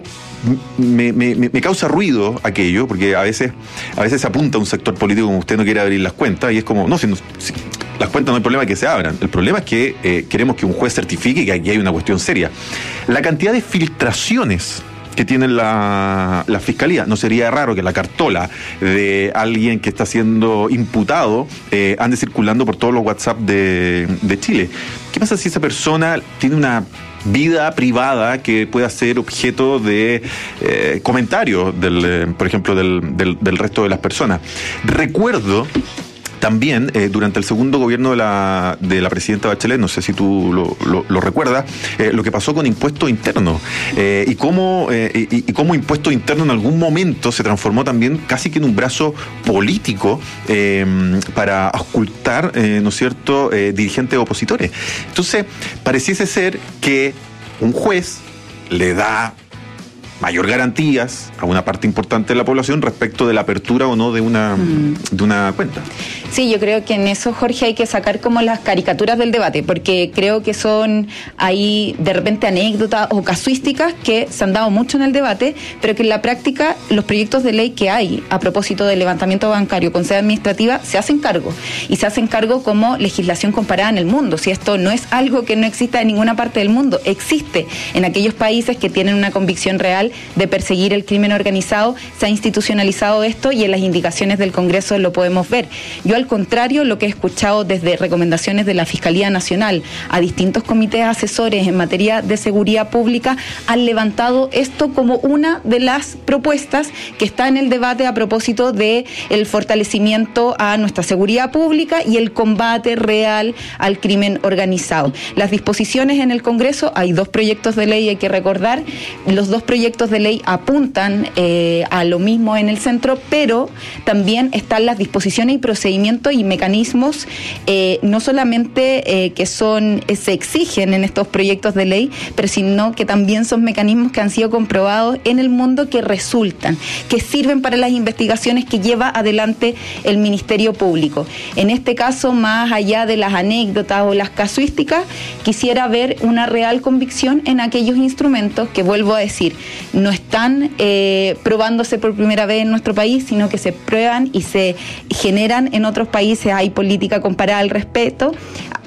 Me causa ruido aquello, porque a veces se apunta a un sector político como usted no quiere abrir las cuentas, y es como, si las cuentas no hay problema que se abran. El problema es que queremos que un juez certifique que aquí hay una cuestión seria. La cantidad de filtraciones que tiene la fiscalía, no sería raro que la cartola de alguien que está siendo imputado ande circulando por todos los WhatsApp de Chile. ¿Qué pasa si esa persona tiene una vida privada que pueda ser objeto de comentarios, por ejemplo, del resto de las personas? Recuerdo también, durante el segundo gobierno de la presidenta Bachelet, no sé si tú lo recuerdas, lo que pasó con impuesto interno, y cómo impuesto interno en algún momento se transformó también casi que en un brazo político para ocultar, ¿no es cierto?, dirigentes opositores. Entonces, pareciese ser que un juez le da mayor garantías a una parte importante de la población respecto de la apertura o no de una cuenta. Sí, yo creo que en eso, Jorge, hay que sacar como las caricaturas del debate, porque creo que son ahí de repente anécdotas o casuísticas que se han dado mucho en el debate, pero que en la práctica los proyectos de ley que hay a propósito del levantamiento bancario con sede administrativa se hacen cargo, y se hacen cargo como legislación comparada en el mundo. Si esto no es algo que no exista en ninguna parte del mundo, existe en aquellos países que tienen una convicción real de perseguir el crimen organizado, se ha institucionalizado esto, y en las indicaciones del Congreso lo podemos ver. Yo, al contrario, lo que he escuchado desde recomendaciones de la Fiscalía Nacional a distintos comités asesores en materia de seguridad pública, han levantado esto como una de las propuestas que está en el debate a propósito de el fortalecimiento a nuestra seguridad pública y el combate real al crimen organizado. Las disposiciones en el Congreso, hay 2 proyectos de ley, hay que recordar, los 2 proyectos de ley apuntan a lo mismo en el centro, pero también están las disposiciones y procedimientos y mecanismos, no solamente que se exigen en estos proyectos de ley, pero sino que también son mecanismos que han sido comprobados en el mundo, que resultan, que sirven para las investigaciones que lleva adelante el Ministerio Público. En este caso, más allá de las anécdotas o las casuísticas, quisiera ver una real convicción en aquellos instrumentos que, vuelvo a decir, no están probándose por primera vez en nuestro país, sino que se prueban y se generan en otros países. Hay política comparada al respecto,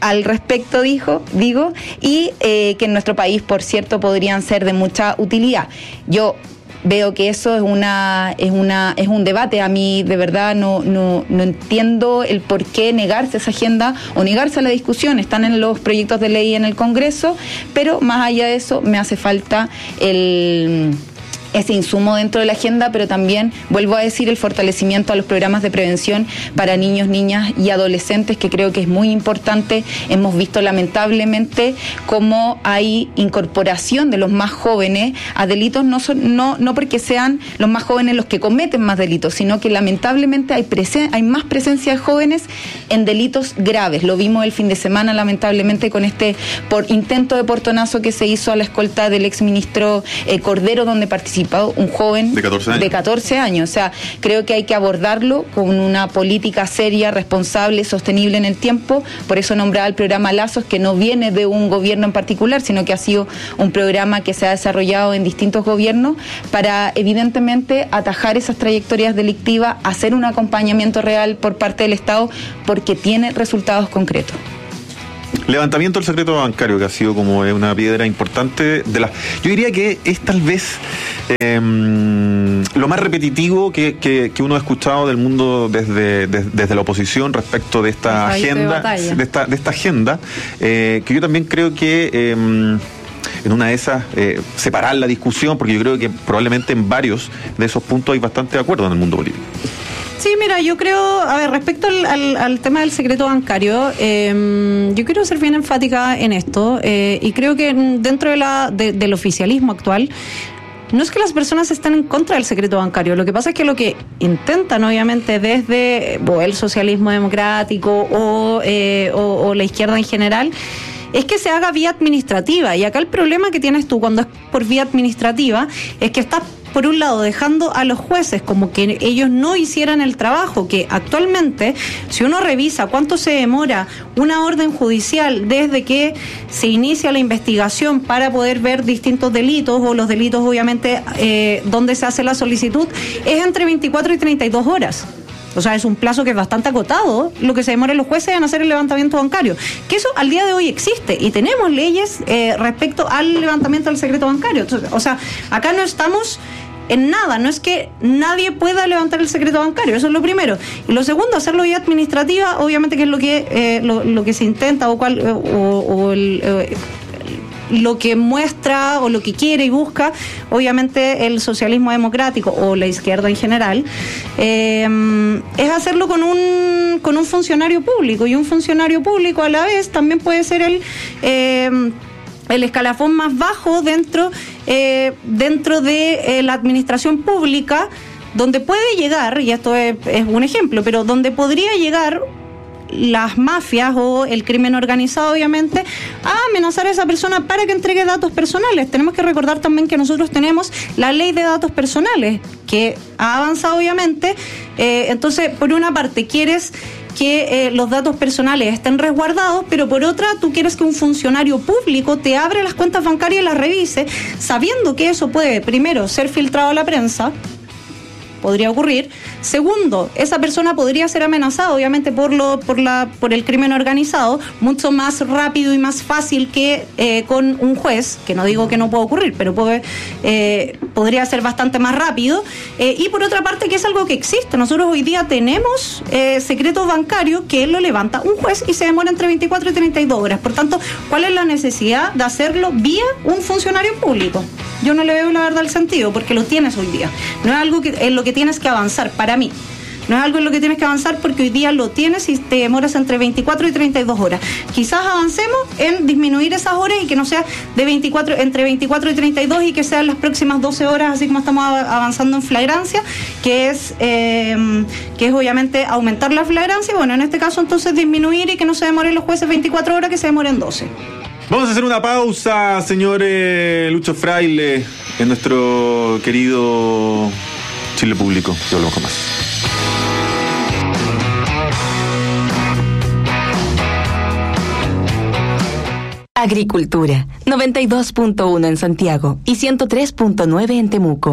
digo, y que en nuestro país, por cierto, podrían ser de mucha utilidad. Yo veo que eso es un debate. A mí de verdad no entiendo el por qué negarse esa agenda o negarse a la discusión. Están en los proyectos de ley en el Congreso, pero más allá de eso me hace falta ese insumo dentro de la agenda, pero también, vuelvo a decir, el fortalecimiento a los programas de prevención para niños, niñas y adolescentes, que creo que es muy importante. Hemos visto lamentablemente cómo hay incorporación de los más jóvenes a delitos, no porque sean los más jóvenes los que cometen más delitos, sino que lamentablemente hay más presencia de jóvenes en delitos graves. Lo vimos el fin de semana, lamentablemente, con este intento de portonazo que se hizo a la escolta del exministro Cordero, donde participó un joven de 14 años. O sea, creo que hay que abordarlo con una política seria, responsable, sostenible en el tiempo. Por eso nombraba el programa Lazos, que no viene de un gobierno en particular, sino que ha sido un programa que se ha desarrollado en distintos gobiernos para, evidentemente, atajar esas trayectorias delictivas, hacer un acompañamiento real por parte del Estado, porque tiene resultados concretos. Levantamiento del secreto bancario, que ha sido como una piedra importante yo diría que es tal vez lo más repetitivo que uno ha escuchado del mundo desde la oposición respecto de esta agenda, de esta agenda, que yo también creo que en una de esas separar la discusión, porque yo creo que probablemente en varios de esos puntos hay bastante acuerdo en el mundo político. Sí, mira, yo creo, respecto al tema del secreto bancario, yo quiero ser bien enfática en esto, y creo que dentro del oficialismo actual, no es que las personas estén en contra del secreto bancario. Lo que pasa es que lo que intentan, obviamente, desde el socialismo democrático o la izquierda en general, es que se haga vía administrativa. Y acá el problema que tienes tú cuando es por vía administrativa es que estás, por un lado, dejando a los jueces como que ellos no hicieran el trabajo, que actualmente, si uno revisa cuánto se demora una orden judicial desde que se inicia la investigación para poder ver distintos delitos, o los delitos, obviamente, donde se hace la solicitud, es entre 24 y 32 horas. O sea, es un plazo que es bastante acotado lo que se demoran los jueces en hacer el levantamiento bancario. Que eso al día de hoy existe y tenemos leyes respecto al levantamiento del secreto bancario. Entonces, o sea, acá no estamos en nada, no es que nadie pueda levantar el secreto bancario, eso es lo primero. Y lo segundo, hacerlo vía administrativa, obviamente, que es lo que se intenta lo que muestra o lo que quiere y busca, obviamente, el socialismo democrático o la izquierda en general, es hacerlo con un funcionario público, y un funcionario público a la vez también puede ser el escalafón más bajo dentro de la administración pública, donde puede llegar, y esto es un ejemplo, pero donde podría llegar las mafias o el crimen organizado, obviamente, a amenazar a esa persona para que entregue datos personales. Tenemos que recordar también que nosotros tenemos la ley de datos personales, que ha avanzado, obviamente. Entonces, por una parte, quieres que los datos personales estén resguardados, pero por otra, tú quieres que un funcionario público te abra las cuentas bancarias y las revise, sabiendo que eso puede, primero, ser filtrado a la prensa. Podría ocurrir. Segundo, esa persona podría ser amenazada, obviamente, por el crimen organizado, mucho más rápido y más fácil que con un juez, que no digo que no pueda ocurrir, pero podría ser bastante más rápido. Y por otra parte, que es algo que existe. Nosotros hoy día tenemos secreto bancario que lo levanta un juez y se demora entre 24 y 32 horas. Por tanto, ¿cuál es la necesidad de hacerlo vía un funcionario público? Yo no le veo, la verdad, el sentido, porque lo tienes hoy día. No es algo en lo que tienes que avanzar, para mí. No es algo en lo que tienes que avanzar, porque hoy día lo tienes y te demoras entre 24 y 32 horas. Quizás avancemos en disminuir esas horas y que no sea entre 24 y 32, y que sean las próximas 12 horas, así como estamos avanzando en flagrancia, que es obviamente aumentar la flagrancia. Bueno, en este caso, entonces, disminuir y que no se demoren los jueces 24 horas, que se demoren 12. Vamos a hacer una pausa, señor Lucho Fraile, en nuestro querido Chile Público. Ya hablamos con más. Agricultura, 92.1 en Santiago y 103.9 en Temuco.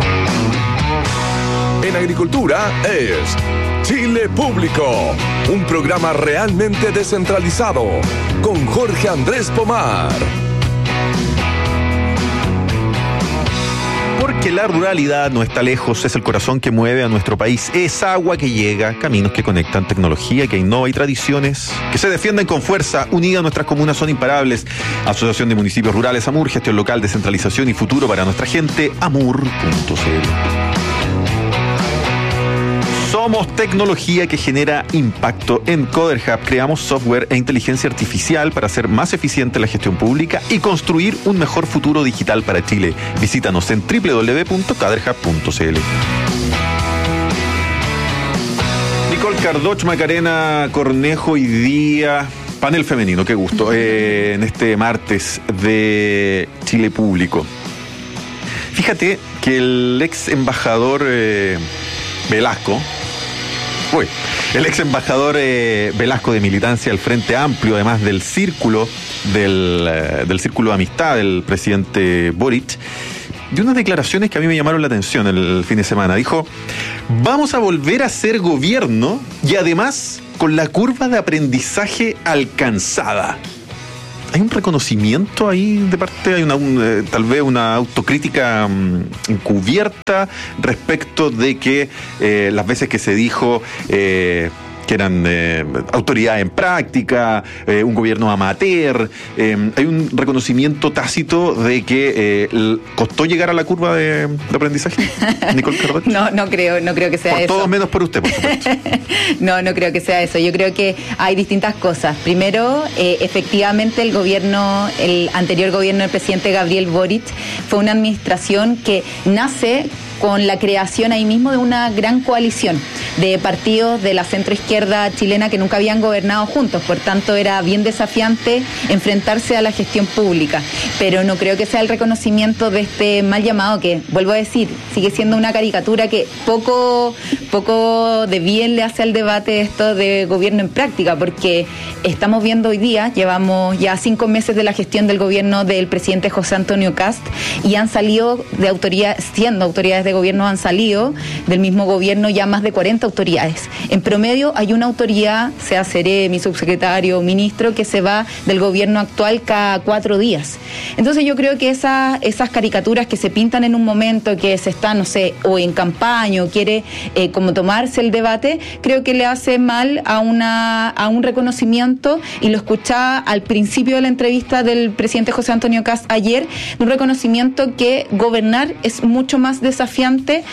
En Agricultura es Chile Público, un programa realmente descentralizado, con Jorge Andrés Pomar. ¿Por Porque la ruralidad no está lejos, es el corazón que mueve a nuestro país. Es agua que llega, caminos que conectan, tecnología que innova y tradiciones que se defienden con fuerza. Unidas nuestras comunas son imparables. Asociación de Municipios Rurales AMUR, gestión local, descentralización y futuro para nuestra gente. amur.cl. Somos tecnología que genera impacto. En CoderHub creamos software e inteligencia artificial para hacer más eficiente la gestión pública y construir un mejor futuro digital para Chile. Visítanos en www.coderhub.cl. Nicole Cardoch, Macarena Cornejo, hoy día panel femenino, qué gusto, en este martes de Chile Público. Fíjate que el ex embajador Velasco, el ex embajador Velasco, de militancia del Frente Amplio, además del círculo del círculo de amistad del presidente Boric, dio unas declaraciones que a mí me llamaron la atención el fin de semana. Dijo: vamos a volver a ser gobierno y además con la curva de aprendizaje alcanzada. Hay un reconocimiento ahí de parte, hay tal vez una autocrítica encubierta respecto de que las veces que se dijo que eran autoridad en práctica, un gobierno amateur, hay un reconocimiento tácito de que costó llegar a la curva de aprendizaje. Nicole Cardoch. No creo que sea por eso. Por todos menos por usted, por supuesto. No creo que sea eso. Yo creo que hay distintas cosas. Primero, efectivamente el anterior gobierno del presidente Gabriel Boric fue una administración que nace con la creación ahí mismo de una gran coalición de partidos de la centroizquierda chilena que nunca habían gobernado juntos. Por tanto, era bien desafiante enfrentarse a la gestión pública. Pero no creo que sea el reconocimiento de este mal llamado, que, vuelvo a decir, sigue siendo una caricatura que poco de bien le hace al debate esto de gobierno en práctica, porque estamos viendo hoy día, llevamos ya 5 meses de la gestión del gobierno del presidente José Antonio Kast, y han salido de autoridades, siendo autoridades de gobierno, han salido del mismo gobierno ya más de 40 autoridades. En promedio hay una autoridad, sea Seremi, subsecretario, ministro, que se va del gobierno actual cada 4 días. Entonces yo creo que esas caricaturas que se pintan en un momento que se está, no sé, o en campaña o quiere como tomarse el debate, creo que le hace mal a un reconocimiento, y lo escuchaba al principio de la entrevista del presidente José Antonio Kast ayer, un reconocimiento que gobernar es mucho más desafiante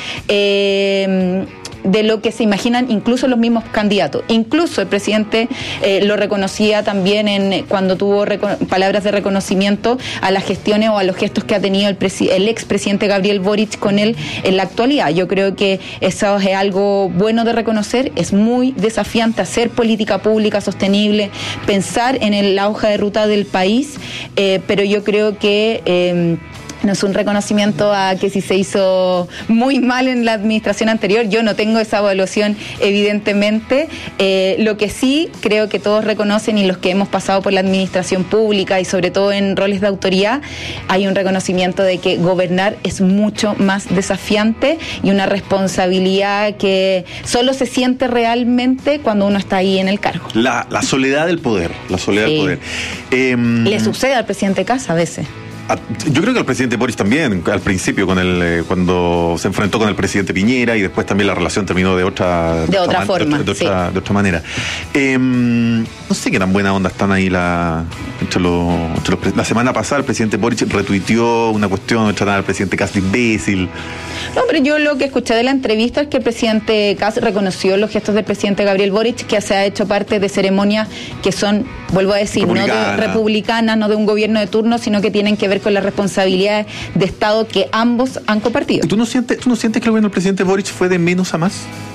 de lo que se imaginan incluso los mismos candidatos. Incluso el presidente lo reconocía también cuando tuvo palabras de reconocimiento a las gestiones o a los gestos que ha tenido el expresidente Gabriel Boric con él en la actualidad. Yo creo que eso es algo bueno de reconocer. Es muy desafiante hacer política pública sostenible, pensar en la hoja de ruta del país, pero yo creo que no es un reconocimiento a que si se hizo muy mal en la administración anterior. Yo no tengo esa evaluación, evidentemente. Lo que sí creo que todos reconocen, y los que hemos pasado por la administración pública y sobre todo en roles de autoridad, hay un reconocimiento de que gobernar es mucho más desafiante y una responsabilidad que solo se siente realmente cuando uno está ahí en el cargo. La soledad del poder, del poder. Le sucede al presidente Kast a veces. Yo creo que al presidente Boric también, al principio, cuando se enfrentó con el presidente Piñera, y después también la relación terminó de otra manera. No sé qué tan buena onda están ahí la semana pasada el presidente Boric retuiteó una cuestión, trataban al presidente Kast de imbécil. No, pero yo lo que escuché de la entrevista es que el presidente Kast reconoció los gestos del presidente Gabriel Boric, que se ha hecho parte de ceremonias que son, vuelvo a decir, no de republicanas, no de un gobierno de turno, sino que tienen que ver con las responsabilidades de Estado que ambos han compartido. ¿Tú no sientes que el gobierno del presidente Boric fue de menos a más?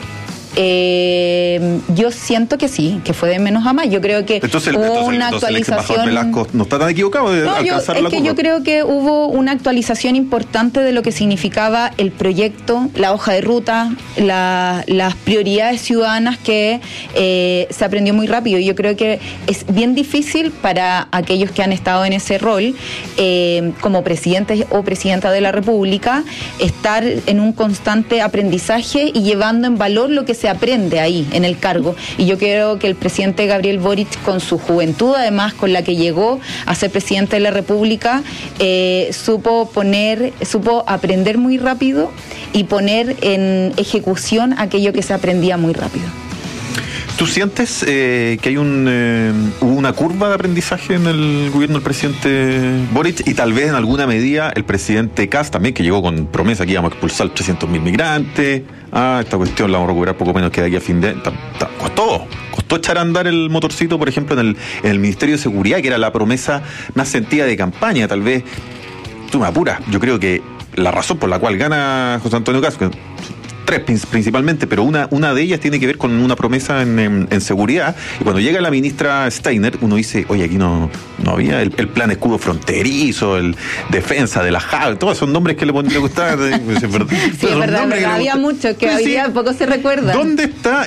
Yo siento que sí, que fue de menos a más. Yo creo que hubo una actualización. El Velasco no está tan equivocado de alcanzar la curva. Yo creo que hubo una actualización importante de lo que significaba el proyecto, la hoja de ruta, las prioridades ciudadanas que se aprendió muy rápido. Yo creo que es bien difícil para aquellos que han estado en ese rol, como presidente o presidenta de la República, estar en un constante aprendizaje y llevando en valor lo que se se aprende ahí, en el cargo. Y yo creo que el presidente Gabriel Boric, con su juventud, además, con la que llegó a ser presidente de la República, supo aprender muy rápido y poner en ejecución aquello que se aprendía muy rápido. ¿Tú sientes que hay hubo una curva de aprendizaje en el gobierno del presidente Boric y tal vez en alguna medida el presidente Kast también, que llegó con promesa que íbamos a expulsar 300.000 migrantes? Esta cuestión la vamos a recuperar poco menos que de aquí a fin de... Costó echar a andar el motorcito, por ejemplo, en el Ministerio de Seguridad, que era la promesa más sentida de campaña. Tal vez, tú me apuras, yo creo que la razón por la cual gana José Antonio Kast, tres principalmente, pero una de ellas tiene que ver con una promesa en seguridad. Y cuando llega la ministra Steiner, uno dice, oye, aquí no había el plan escudo fronterizo, el defensa de la JAV, todos esos nombres que le gustaban. Sí, es verdad, había mucho que hoy día poco se recuerda. ¿Dónde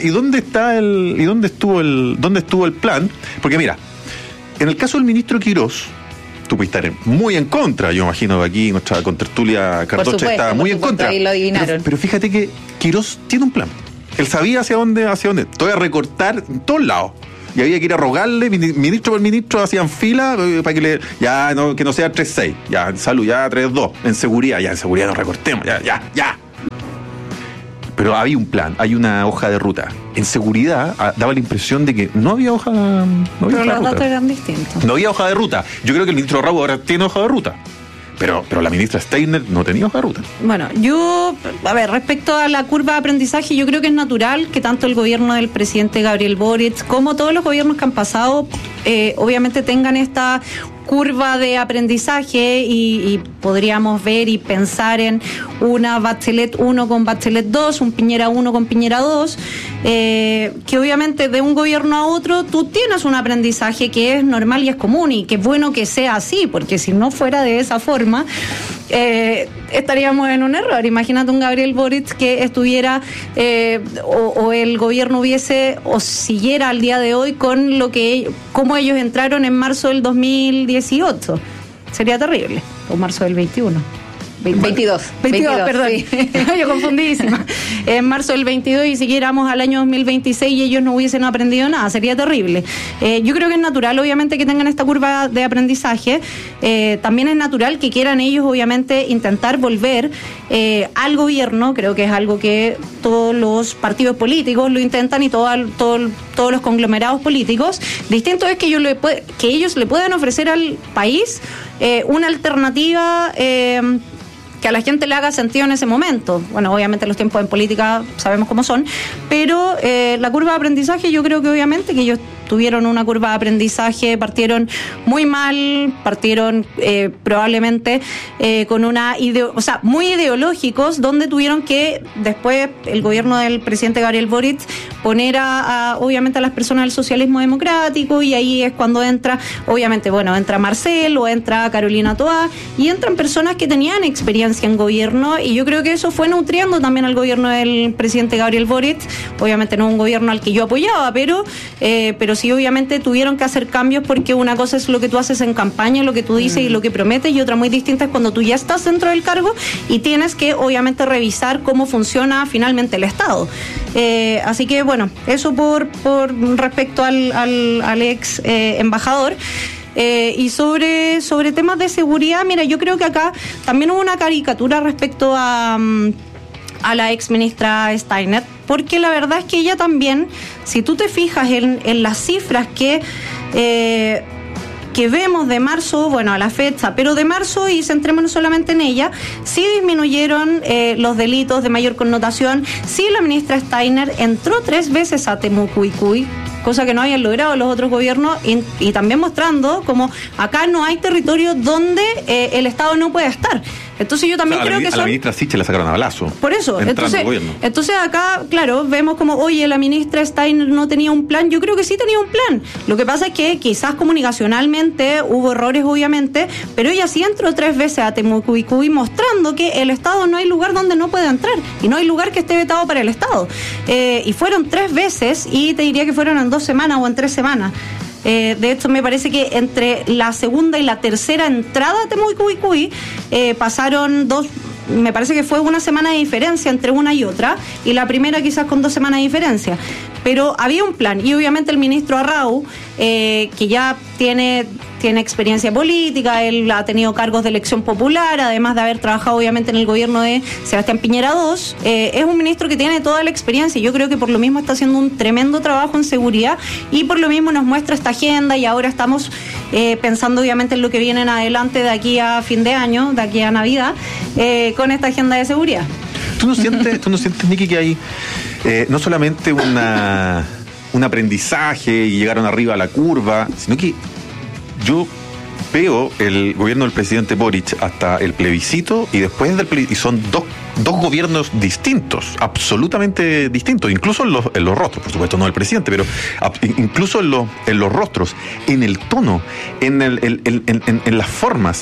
estuvo el plan? Porque mira, en el caso del ministro Quirós, tú puedes estar muy en contra. Yo imagino que aquí nuestra contertulia Cartocha está muy en contra. Ahí lo adivinaron. Pero fíjate que Quirós tiene un plan. Él sabía hacia dónde. Te voy a recortar en todos lados. Y había que ir a rogarle, ministro por ministro, hacían fila para que que no sea 3-6. Ya, en salud, ya 3-2. En seguridad, nos recortemos. Ya. Pero había un plan, hay una hoja de ruta. En seguridad daba la impresión de que no había hoja de ruta. Pero los datos eran distintos. No había hoja de ruta. Yo creo que el ministro Raúl ahora tiene hoja de ruta. Pero la ministra Steiner no tenía hoja de ruta. Bueno, respecto a la curva de aprendizaje, yo creo que es natural que tanto el gobierno del presidente Gabriel Boric como todos los gobiernos que han pasado, obviamente tengan esta curva de aprendizaje y podríamos ver y pensar en una Bachelet 1 con Bachelet 2, un Piñera 1 con Piñera 2, que obviamente de un gobierno a otro tú tienes un aprendizaje que es normal y es común y que es bueno que sea así, porque si no fuera de esa forma estaríamos en un error. Imagínate un Gabriel Boric que estuviera o el gobierno hubiese o siguiera al día de hoy con cómo ellos entraron en marzo del 2018. Sería terrible. O marzo del 21. 22, perdón. Sí. Yo confundidísima. En marzo del 22 y siguiéramos al año 2026 y ellos no hubiesen aprendido nada, sería terrible. Yo creo que es natural, obviamente, que tengan esta curva de aprendizaje. También es natural que quieran ellos, obviamente, intentar volver al gobierno. Creo que es algo que todos los partidos políticos lo intentan y todos los conglomerados políticos. Distinto es que ellos le puedan ofrecer al país una alternativa que a la gente le haga sentido en ese momento. Bueno, obviamente los tiempos en política sabemos cómo son, pero la curva de aprendizaje, yo creo que obviamente que ellos tuvieron una curva de aprendizaje, partieron muy mal, partieron probablemente con muy ideológicos, donde tuvieron que después el gobierno del presidente Gabriel Boric poner obviamente a las personas del socialismo democrático, y ahí es cuando entra Marcel o entra Carolina Toá y entran personas que tenían experiencia en gobierno, y yo creo que eso fue nutriendo también al gobierno del presidente Gabriel Boric. Obviamente no un gobierno al que yo apoyaba, pero sí obviamente tuvieron que hacer cambios, porque una cosa es lo que tú haces en campaña, lo que tú dices y lo que prometes, y otra muy distinta es cuando tú ya estás dentro del cargo y tienes que obviamente revisar cómo funciona finalmente el Estado. Así que bueno, eso por respecto al ex embajador. Y sobre temas de seguridad, mira, yo creo que acá también hubo una caricatura respecto a la ex ministra Steiner, porque la verdad es que ella también, si tú te fijas en las cifras que vemos de marzo, a la fecha, pero de marzo, y centrémonos solamente en ella, sí disminuyeron los delitos de mayor connotación. Sí, la ministra Steiner entró 3 veces a Temucuicui, cosa que no habían logrado los otros gobiernos, y también mostrando como acá no hay territorio donde el Estado no puede estar. Entonces yo también creo que a la ministra Sichel la sacaron a balazo. Por eso, entonces acá, claro, vemos como, oye, la ministra Steiner no tenía un plan. Yo creo que sí tenía un plan. Lo que pasa es que quizás comunicacionalmente hubo errores, obviamente, pero ella sí entró 3 veces a Temucuicui mostrando que el Estado no hay lugar donde no puede entrar, y no hay lugar que esté vetado para el Estado. Y fueron 3 veces, y te diría que fueron en 2 semanas o en 3 semanas. De hecho, me parece que entre la segunda y la tercera entrada a Temucuicui pasaron me parece que fue una semana de diferencia entre una y otra, y la primera quizás con 2 semanas de diferencia. Pero había un plan, y obviamente el ministro Arrau, que ya tiene experiencia política, él ha tenido cargos de elección popular, además de haber trabajado obviamente en el gobierno de Sebastián Piñera II, es un ministro que tiene toda la experiencia, y yo creo que por lo mismo está haciendo un tremendo trabajo en seguridad, y por lo mismo nos muestra esta agenda, y ahora estamos pensando obviamente en lo que viene en adelante de aquí a fin de año, de aquí a Navidad, con esta agenda de seguridad. ¿Tú no sientes, Niki, que hay no solamente un aprendizaje y llegaron arriba a la curva, sino que yo veo el gobierno del presidente Boric hasta el plebiscito, y después del plebiscito, y son dos gobiernos distintos, absolutamente distintos, incluso en los rostros, por supuesto no el presidente, pero incluso en los rostros, en el tono, en las formas.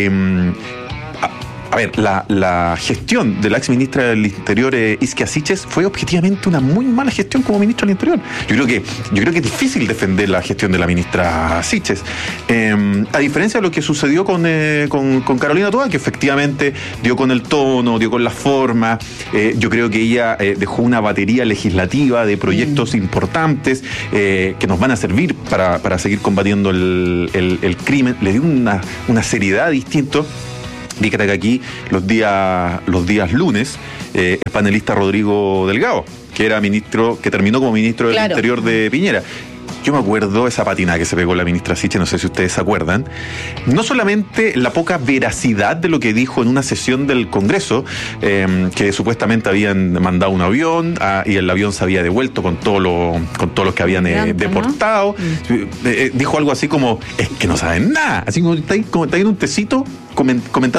A ver, la gestión de la ex ministra del Interior, Isquia Siches, fue objetivamente una muy mala gestión como ministra del Interior. Yo creo que es difícil defender la gestión de la ministra Siches. A diferencia de lo que sucedió con Carolina Toa, que efectivamente dio con el tono, dio con la forma. Yo creo que ella dejó una batería legislativa de proyectos importantes que nos van a servir para seguir combatiendo el crimen. Le dio una seriedad distinta. Fíjate que aquí los días lunes, el panelista Rodrigo Delgado, que terminó como ministro del Interior de Piñera. Yo me acuerdo esa patina que se pegó la ministra Siches, no sé si ustedes se acuerdan. No solamente la poca veracidad de lo que dijo en una sesión del Congreso, que supuestamente habían mandado un avión y el avión se había devuelto con todos los que habían deportado. ¿No? Dijo algo así como, es que no saben nada. Así como está ahí en un tecito comentando